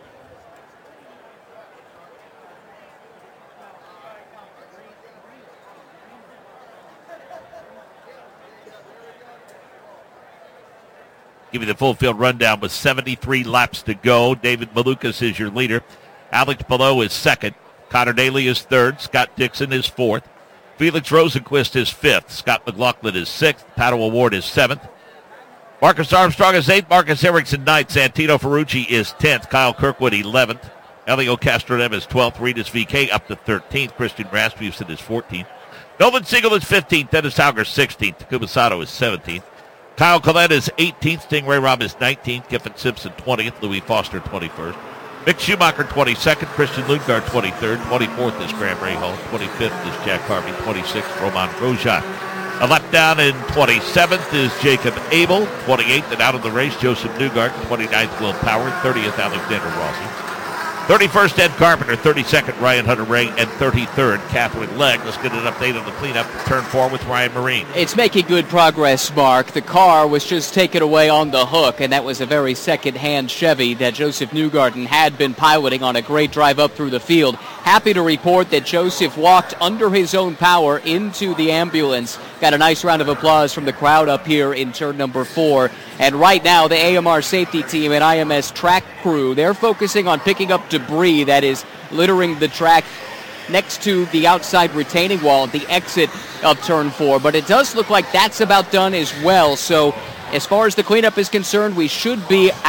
Give you the full field rundown with seventy-three laps to go. David Malukas is your leader. Alex Palou is second. Connor Daly is third. Scott Dixon is fourth. Felix Rosenquist is fifth. Scott McLaughlin is sixth. Pato O'Ward is seventh. Marcus Armstrong is eighth. Marcus Ericsson ninth. Santino Ferrucci is tenth. Kyle Kirkwood eleventh. Elio Castroneves is twelfth. Regis V K up to thirteenth. Christian Rasmussen is fourteenth. Nolan Siegel is fifteenth. Dennis Hauger sixteenth. Takuma Sato is seventeenth. Kyle Collette is eighteenth. Stingray Robb is nineteenth. Kiffin Simpson twentieth. Louis Foster twenty-first. Mick Schumacher twenty-second. Christian Lundgaard twenty-third. twenty-fourth is Graham Rahal. twenty-fifth is Jack Harvey. twenty-sixth, Roman Grosjean. A lap down in twenty-seventh is Jacob Abel. twenty-eighth and out of the race, Joseph Newgarden. twenty-ninth, Will Power. thirtieth, Alexander Rossi. thirty-first, Ed Carpenter. thirty-second, Ryan Hunter-Reay. And thirty-third, Catherine Legg. Let's get an update on the cleanup for turn four with Ryan Marine. It's making good progress, Mark. The car was just taken away on the hook, and that was a very second-hand Chevy that Joseph Newgarden had been piloting on a great drive up through the field. Happy to report that Joseph walked under his own power into the ambulance. Got a nice round of applause from the crowd up here in turn number four. And right now, the A M R safety team and I M S track crew, they're focusing on picking up debris that is littering the track next to the outside retaining wall at the exit of turn four. But it does look like that's about done as well. So as far as the cleanup is concerned, we should be at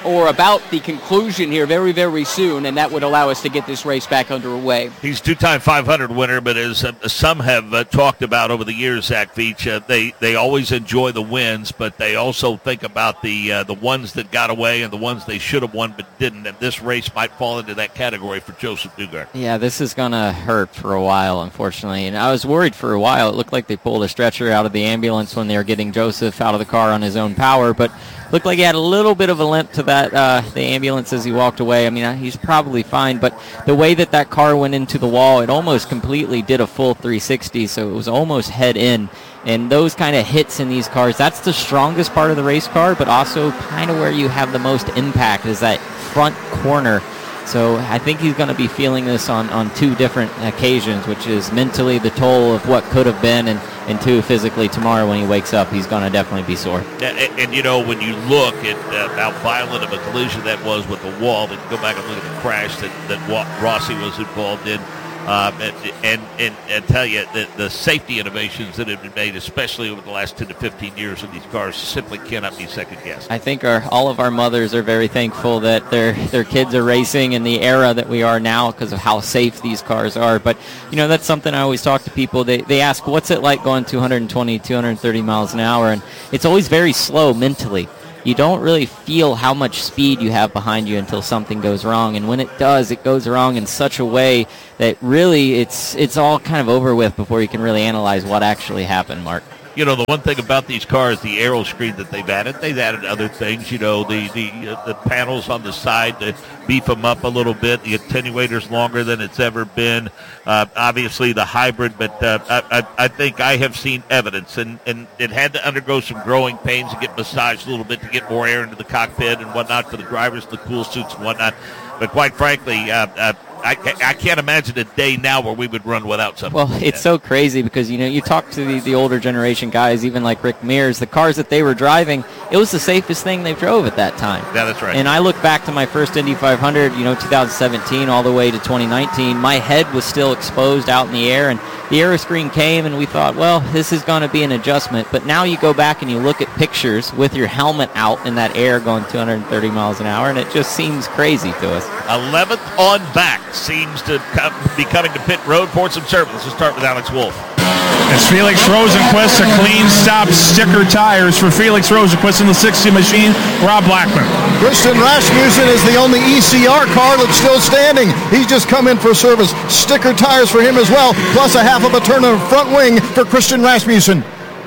or about the conclusion here very, very soon, and that would allow us to get this race back underway. He's two-time five hundred winner, but as uh, some have uh, talked about over the years, Zach Veach, uh, they, they always enjoy the wins, but they also think about the uh, the ones that got away and the ones they should have won but didn't, and this race might fall into that category for Joseph Newgarden. Yeah, this is going to hurt for a while, unfortunately, and I was worried for a while. It looked like they pulled a stretcher out of the ambulance when they were getting Joseph out of the car on his own power, but looked like he had a little bit of a limp to that uh, the ambulance as he walked away. I mean, he's probably fine, but the way that that car went into the wall, it almost completely did a full three sixty, so it was almost head in. And those kind of hits in these cars, that's the strongest part of the race car, but also kind of where you have the most impact is that front corner. So I think he's going to be feeling this on, on two different occasions, which is mentally the toll of what could have been, and, and two, physically tomorrow when he wakes up, he's going to definitely be sore. And, and, and, you know, when you look at uh, how violent of a collision that was with the wall, then go back and look at the crash that, that Rossi was involved in. Um, and, and, and, and tell you that the safety innovations that have been made, especially over the last ten to fifteen years of these cars, simply cannot be second-guessed. I think our, all of our mothers are very thankful that their their kids are racing in the era that we are now because of how safe these cars are. But, you know, that's something I always talk to people. They, they ask, what's it like going two twenty, two thirty miles an hour? And it's always very slow mentally. You don't really feel how much speed you have behind you until something goes wrong. And when it does, it goes wrong in such a way that really it's it's all kind of over with before you can really analyze what actually happened, Mark. You know, the one thing about these cars, the aero screen that they've added, they've added other things, you know, the the, uh, the panels on the side to beef them up a little bit. The attenuator's longer than it's ever been. Uh, obviously, the hybrid, but uh, I, I, I think I have seen evidence, and, and it had to undergo some growing pains and get massaged a little bit to get more air into the cockpit and whatnot for the drivers, the cool suits and whatnot. But quite frankly, uh, uh, I, I can't imagine a day now where we would run without something. Well, like it's that. so crazy because, you know, you talk to the, the older generation guys, even like Rick Mears, the cars that they were driving, it was the safest thing they drove at that time. Yeah, that's right. And I look back to my first Indy five hundred, you know, two thousand seventeen all the way to twenty nineteen. My head was still exposed out in the air, and the aero screen came, and we thought, well, this is going to be an adjustment. But now you go back and you look at pictures with your helmet out in that air going two thirty miles an hour, and it just seems crazy to us. eleventh on back seems to come, be coming to pit road for some service. Let's start with Alex Wolff. It's Felix Rosenquist, a clean stop, sticker tires for Felix Rosenquist in the sixty machine. Rob Blackman. Christian Rasmussen is the only E C R car that's still standing. He's just come in for service. Sticker tires for him as well, plus a half of a turn of front wing for Christian Rasmussen.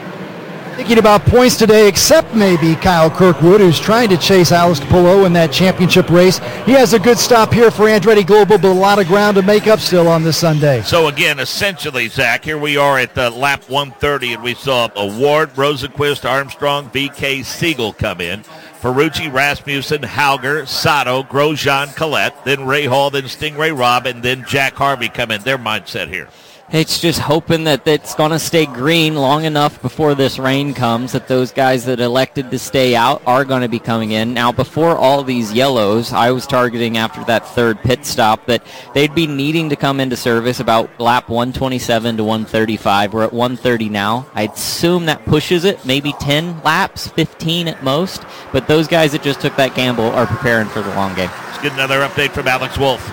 Thinking about points today, except maybe Kyle Kirkwood, who's trying to chase Alex Palou in that championship race. He has a good stop here for Andretti Global, but a lot of ground to make up still on this Sunday. So again, essentially, Zach, here we are at uh, lap one thirty, and we saw Award, Rosenquist, Armstrong, V K, Siegel come in. Ferrucci, Rasmussen, Hauger, Sato, Grosjean, Collette, then Ray Hall, then Stingray Robb, and then Jack Harvey come in. Their mindset here. It's just hoping that it's going to stay green long enough before this rain comes, that those guys that elected to stay out are going to be coming in. Now, before all these yellows, I was targeting after that third pit stop that they'd be needing to come into service about lap one twenty-seven to one thirty-five. We're at one thirty now. I'd assume that pushes it, maybe ten laps, fifteen at most. But those guys that just took that gamble are preparing for the long game. Let's get another update from Alex Wolff.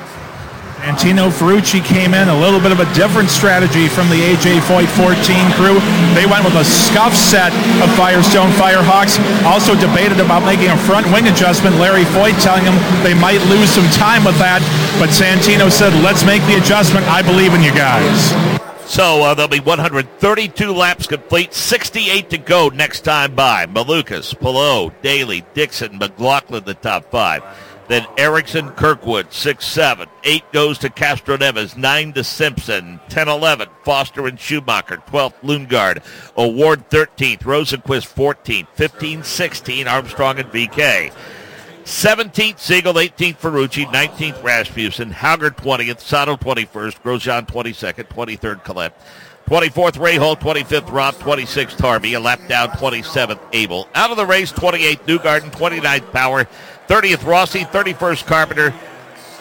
Antino Ferrucci came in, a little bit of a different strategy from the A J Foyt fourteen crew. They went with a scuff set of Firestone Firehawks. Also debated about making a front wing adjustment. Larry Foyt telling them they might lose some time with that. But Santino said, let's make the adjustment. I believe in you guys. So uh, there'll be one hundred thirty-two laps complete, sixty-eight to go next time by. Malukas, Palou, Daly, Dixon, McLaughlin, the top five. Then Erickson, Kirkwood, six seven. eight goes to Castroneves, nine to Simpson, ten eleven, Foster and Schumacher, twelfth, Lundgaard, Award thirteenth, Rosenquist fourteenth, fifteen sixteen, Armstrong and V K. seventeenth, Siegel, eighteenth, Ferrucci, nineteenth, Rasmussen, Hauger twentieth, Sato twenty-first, Grosjean twenty-second, twenty-third, Collette. twenty-fourth, Rahal, twenty-fifth, Robb, twenty-sixth, Harvey, a lap down, twenty-seventh, Abel. Out of the race, twenty-eighth, Newgarden, twenty-ninth, Power, thirtieth, Rossi, thirty-first, Carpenter,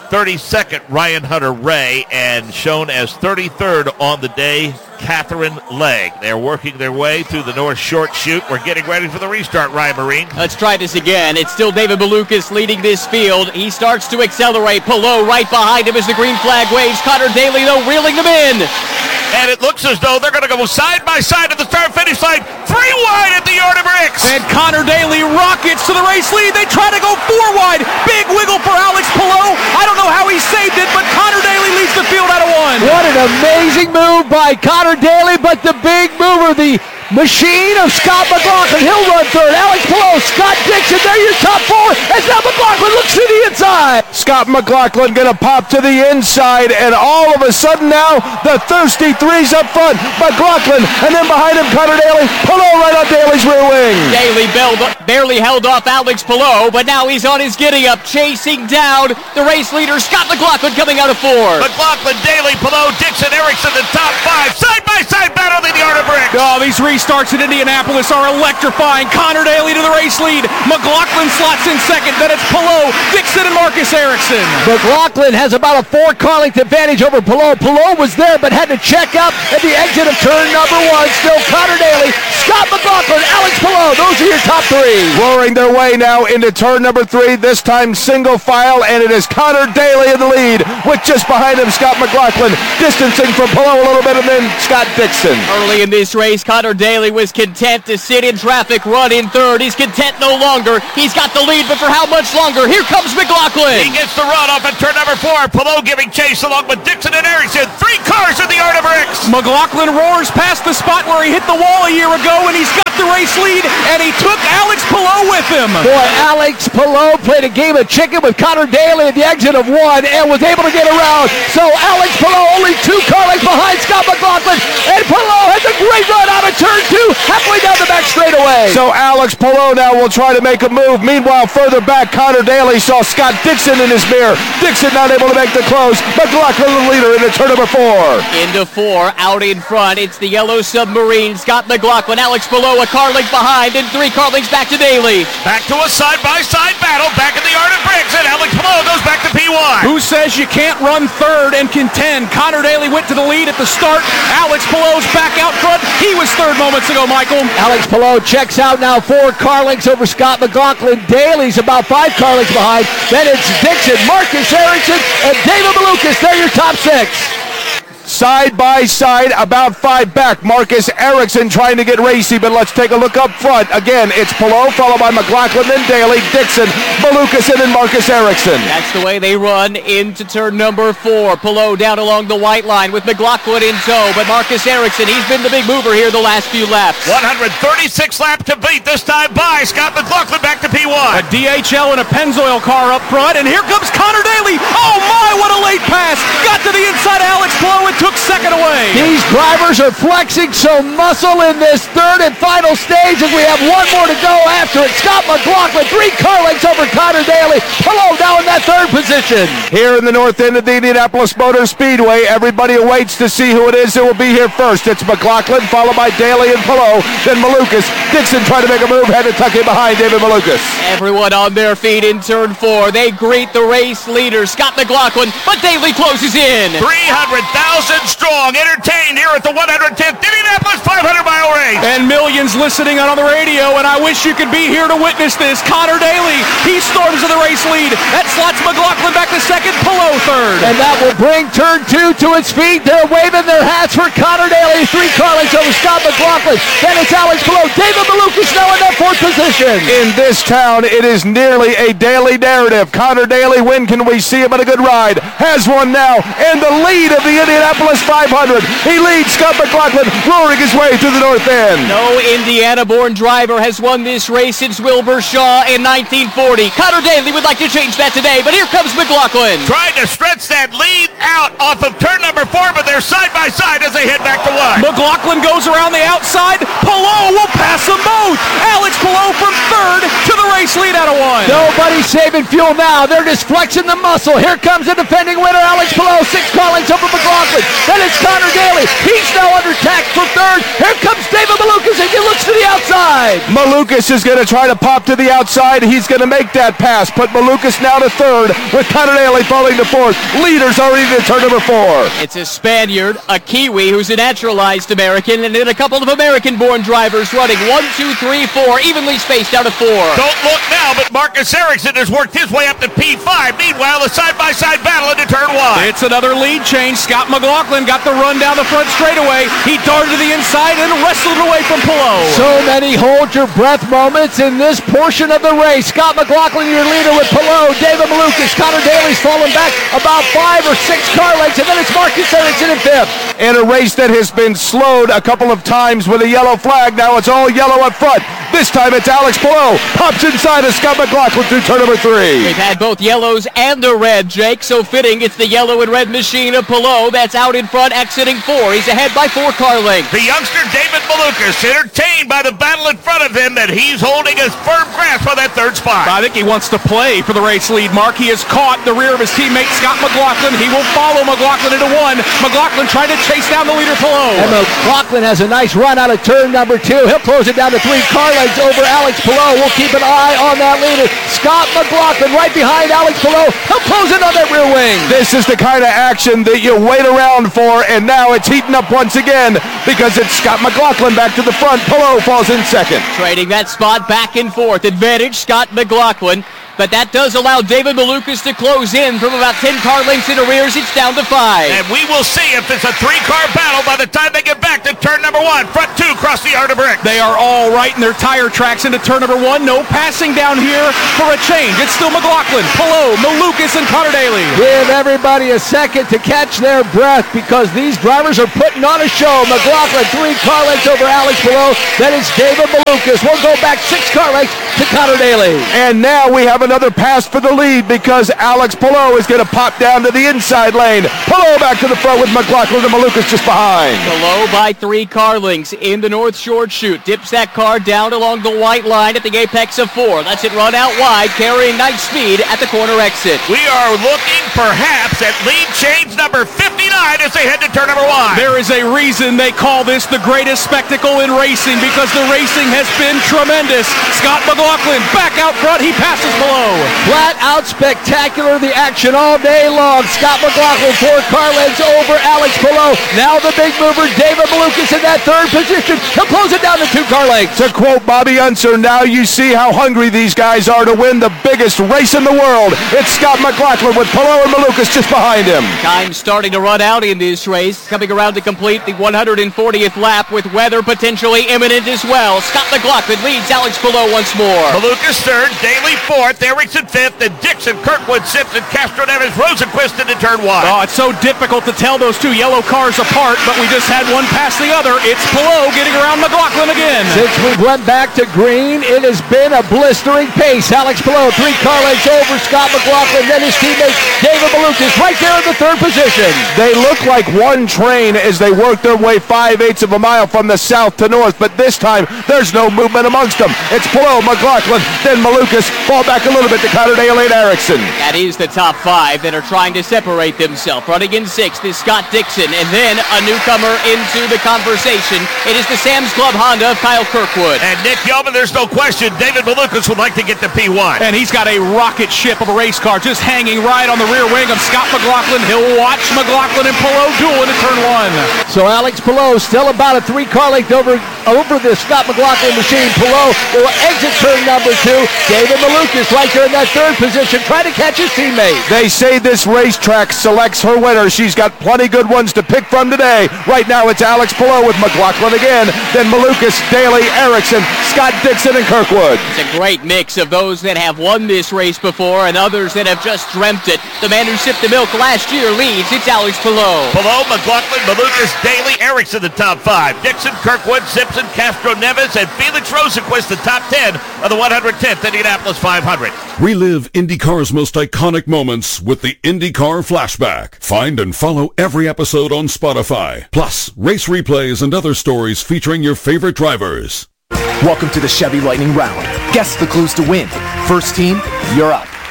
thirty-second, Ryan Hunter-Reay, and shown as thirty-third on the day, Catherine Legg. They're working their way through the North Short Chute. We're getting ready for the restart, Ryan Marine. Let's try this again. It's still David Malukas leading this field. He starts to accelerate. Pillow right behind him as the green flag waves. Connor Daly, though, reeling them in. And it looks as though they're going to go side by side at the start-finish line. Three wide at the yard of bricks. And Connor Daly rockets to the race lead. They try to go four wide. Big wiggle for Alex Pillow. I don't know how he saved it, but Connor Daly leads the field out of one. What an amazing move by Connor Daly, but the big mover, the machine of Scott McLaughlin. He'll run third. Alex Pillow, Scott Dixon, they're your top four. As now McLaughlin looks to the inside. Scott McLaughlin going to pop to the inside, and all of a sudden now, the thirsty threes up front. McLaughlin, and then behind him, Connor Daly. Pillow right on Daly's rear wing. Daly barely held off Alex Pillow, but now he's on his giddy-up, chasing down the race leader, Scott McLaughlin, coming out of four. McLaughlin, Daly, Pillow, Dixon, Erickson, the top five. Side-by-side battle in the yard of bricks. Oh, these restarts in Indianapolis are electrifying. Connor Daly to the race lead. McLaughlin slots in second. Then it's Pillow, Dixon, and Marcus Erickson. McLaughlin has about a four-car length advantage over Pillow. Pillow was there, but had to check up at the exit of turn number one. Still Connor Daly, Scott McLaughlin, Alex Pillow. Those are your top three. Roaring their way now into turn number three. This time single file, and it is Connor Daly in the lead, with just behind him Scott McLaughlin, distancing from Pillow a little bit, and then Scott Dixon. Early in this race, Connor Daly was content to sit in traffic, run in third. He's content no longer. He's got the lead, but for how much longer? Here comes McLaughlin. He gets the run off at turn number four. Pillow giving chase along with Dixon and Erickson. Three cars in the yard of bricks. McLaughlin roars past the spot where he hit the wall a year ago, and he's got the race lead, and he took Alex Pillow with him. Boy, Alex Pillow played a game of chicken with Connor Daly at the exit of one and was able to get around. So Alex Pillow only two car lengths behind Scott McLaughlin, and Pillow has a great run out of turn two, halfway down the back straightaway. So Alex Pillow now will try to make a move. Meanwhile, further back, Connor Daly saw Scott Dixon in his mirror. Dixon not able to make the close. McLaughlin the leader into turn number four. Into four, out in front. It's the yellow submarine. Scott McLaughlin, Alex Pillow, a car length behind, and three car lengths back to Daly. Back to a side-by-side battle. Back in the yard of bricks, and Alex Pillow goes back to P one. Who says you can't run third and contend? Connor Daly went to the lead at the start. Alex Pillow's back out front. He was third moments ago, Michael. Alex Pillow checks out now, four car lengths over Scott McLaughlin. Daly's about five car lengths behind. Then it's Dixon, Marcus Erickson, and David Malukas. They're your top six. Side by side, about five back. Marcus Erickson trying to get racy, but let's take a look up front. Again, it's Pillow, followed by McLaughlin, then Daly, Dixon, Malukas, and then Marcus Erickson. That's the way they run into turn number four. Pillow down along the white line with McLaughlin in tow, but Marcus Erickson, he's been the big mover here the last few laps. one hundred thirty-six lap to beat, this time by Scott McLaughlin back to P one. A D H L and a Pennzoil car up front, and here comes Connor Daly. Oh my, what a late pass. Got to the inside, Alex Pillow, and took second away. These drivers are flexing some muscle in this third and final stage as we have one more to go after it. Scott McLaughlin, three car lengths over Connor Daly. Pillow down in that third position. Here in the north end of the Indianapolis Motor Speedway, everybody awaits to see who it is that will be here first. It's McLaughlin, followed by Daly and Pillow, then Malukas. Dixon trying to make a move, had to tuck in behind David Malukas. Everyone on their feet in turn four. They greet the race leader, Scott McLaughlin, but Daly closes in. three hundred thousand strong, entertained here at the one hundred tenth Indianapolis five hundred mile race. And millions listening on the radio, and I wish you could be here to witness this. Connor Daly, he storms to the race lead. That slots McLaughlin back to second, Pillow third. And that will bring turn two to its feet. They're waving their hats for Connor Daly. Three car lengths over Scott McLaughlin. Then it's Alex Pillow. David Malukas now in that fourth position. In this town, it is nearly a daily narrative. Connor Daly, when can we see him on a good ride? Has one now, and the lead of the Indianapolis five hundred. He leads Scott McLaughlin, roaring his way to the north end. No Indiana-born driver has won this race since Wilbur Shaw in nineteen forty. Connor Daly would like to change that today, but here comes McLaughlin. Trying to stretch that lead out off of turn number four, but they're side by side as they head back to one. McLaughlin goes around the outside. Pillow will pass them both. Alex Pillow from third to the race lead out of one. Nobody saving fuel now. They're just flexing the muscle. Here comes the defending winner, Alex Palou. Six car lengths over McLaughlin. Then it's Connor Daly. He's now under attack for third. Here comes David Malukas, and he looks to the outside. Malukas is going to try to pop to the outside. He's going to make that pass. Put Malukas now to third with Connor Daly falling to fourth. Leaders already to turn number four. It's a Spaniard, a Kiwi who's a naturalized American, and then a couple of American-born drivers running one, two, three, four, evenly spaced out of four. Don't look now, but Marcus Ericsson has worked his way up to P five. Meanwhile, the side-by-side battle into turn one. It's another lead change. Scott McLaughlin got the run down the front straightaway. He darted to the inside and wrestled away from Palou. So many hold-your-breath moments in this portion of the race. Scott McLaughlin, your leader with Palou. David Malukas, Connor Daly's falling back about five or six car lengths, and then it's Marcus Ericsson in fifth. In a race that has been slowed a couple of times with a yellow flag, now it's all yellow up front. This time it's Alex Palou. Pops inside of Scott McLaughlin through turn number three. We've had both yellows and a red, Jake, so fitting it's the yellow and red machine of Palou that's out in front, exiting four. He's ahead by four car lengths. The youngster David Malukas, entertained by the battle in front of him, that he's holding a firm grasp on that third spot. I think he wants to play for the race lead, Mark. He has caught the rear of his teammate Scott McLaughlin. He will follow McLaughlin into one. McLaughlin trying to chase down the leader Palou. And McLaughlin has a nice run out of turn number two. He'll close it down to three car lengths over Alex Palou. We'll keep an eye on that leader. Scott McLaughlin right behind Alex Palou. He'll close it on that rear wing. This is the kind of action that you wait around for, and now it's heating up once again because it's Scott McLaughlin back to the front. Palou falls in second. Trading that spot back and forth. Advantage Scott McLaughlin. But that does allow David Malukas to close in from about ten car lengths in arrears. It's down to five. And we will see if it's a three-car battle by the time they get back to turn number one. Front two cross the yard of bricks. They are all right in their tire tracks into turn number one. No passing down here for a change. It's still McLaughlin, Palou, Malukas, and Connor Daly. Give everybody a second to catch their breath because these drivers are putting on a show. McLaughlin, three car lengths over Alex Palou. Then it's David Malukas. We'll go back six car lengths to Connor Daly. And now we have another pass for the lead because Alex Palou is going to pop down to the inside lane. Palou back to the front with McLaughlin and Malukas just behind. Palou by three car lengths in the North Shore chute. Dips that car down along the white line at the apex of four. Lets it run out wide, carrying nice speed at the corner exit. We are looking perhaps at lead change number fifty-nine as they head to turn number one. There is a reason they call this the greatest spectacle in racing because the racing has been tremendous. Scott McLaughlin back out front. He passes Palou. Flat out spectacular, the action all day long. Scott McLaughlin, four car lengths over Alex Palou. Now the big mover, David Malukas in that third position. He'll close it down to two car lengths. To quote Bobby Unser, now you see how hungry these guys are to win the biggest race in the world. It's Scott McLaughlin with Palou and Malukas just behind him. Time starting to run out in this race. Coming around to complete the one hundred fortieth lap with weather potentially imminent as well. Scott McLaughlin leads Alex Palou once more. Malukas third, Daly fourth, Ericsson fifth, and Dixon, Kirkwood, Simpson, Castro Neves, Rosenquist into turn one. Oh, it's so difficult to tell those two yellow cars apart, but we just had one pass the other. It's Palou getting around McLaughlin again. Since we went back to green, it has been a blistering pace. Alex Palou, three car lengths over Scott McLaughlin, then his teammate David Malukas right there in the third position. They look like one train as they work their way five-eighths of a mile from the south to north, but this time there's no movement amongst them. It's Palou, McLaughlin, then Malukas, fall back a little bit to Connor Daly and Ericsson. That is the top five that are trying to separate themselves. Running in sixth is Scott Dixon, and then a newcomer into the conversation. It is the Sam's Club Honda of Kyle Kirkwood. And Nick Yeoman, there's no question, David Malukas would like to get to P one. And he's got a rocket ship of a race car just hanging right on the rear wing of Scott McLaughlin. He'll watch McLaughlin and Palou duel into turn one. So Alex Palou still about a three car length over, over the Scott McLaughlin machine. Palou will exit turn number two. David Malukas right there in that third position, trying to catch his teammate. They say this racetrack selects her winner. She's got plenty good ones to pick from today. Right now it's Alex Palou with McLaughlin again, then Malukas, Daly, Ericsson, Scott Dixon, and Kirkwood. It's a great mix of those that have won this race before and others that have just dreamt it. The man who sipped the milk last year leads. It's Alex Palou. Palou, McLaughlin, Malukas, Daly, Ericsson, the top five. Dixon, Kirkwood, Simpson, Castro Neves, and Felix Rosenquist, the top ten of the one hundred tenth Indianapolis five hundred. Relive IndyCar's most iconic moments with the IndyCar Flashback. Find and follow every episode on Spotify. Plus, race replays and other stories featuring your favorite drivers. Welcome to the Chevy Lightning Round. Guess the clues to win. First team, you're up.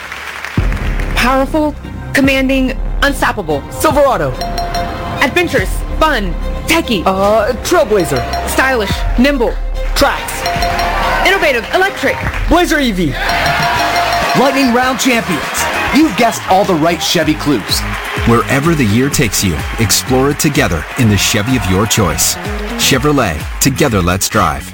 Powerful, commanding, unstoppable. Silverado. Adventurous, fun, techy. Uh, Trailblazer. Stylish, nimble. Trax. Innovative, electric. Blazer E V. Lightning Round Champions. You've guessed all the right Chevy clues. Wherever the year takes you, explore it together in the Chevy of your choice. Chevrolet, together let's drive.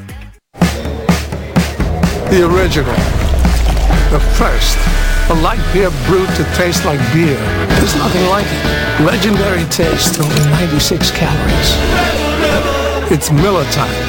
The original. The first. A light beer brewed to taste like beer. There's nothing like it. Legendary taste, only ninety-six calories. It's Miller time.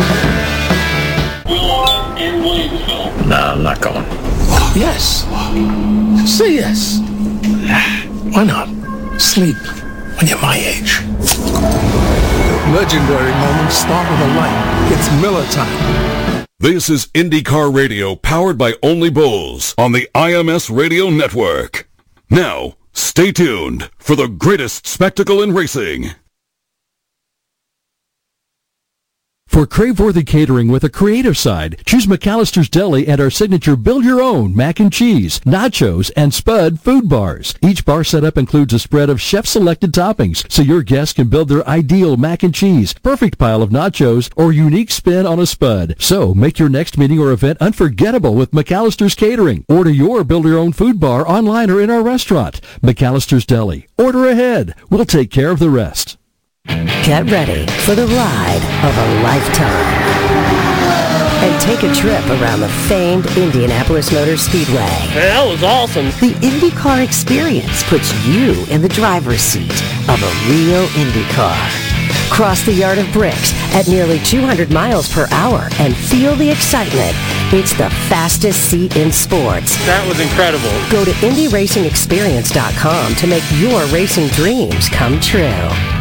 No, I'm not going. Yes. Say yes. Why not? Sleep when you're my age. Legendary moments start with a light. It's Miller time. This is IndyCar Radio, powered by Only Bulls on the I M S Radio Network. Now, stay tuned for the greatest spectacle in racing. For crave-worthy catering with a creative side, choose McAllister's Deli and our signature build-your-own mac and cheese, nachos, and Spud food bars. Each bar setup includes a spread of chef-selected toppings, so your guests can build their ideal mac and cheese, perfect pile of nachos, or unique spin on a Spud. So make your next meeting or event unforgettable with McAllister's Catering. Order your build-your-own food bar online or in our restaurant. McAllister's Deli. Order ahead. We'll take care of the rest. Get ready for the ride of a lifetime. And take a trip around the famed Indianapolis Motor Speedway. That was awesome. The IndyCar experience puts you in the driver's seat of a real IndyCar. Cross the Yard of Bricks at nearly two hundred miles per hour and feel the excitement. It's the fastest seat in sports. That was incredible. Go to Indy Racing Experience dot com to make your racing dreams come true.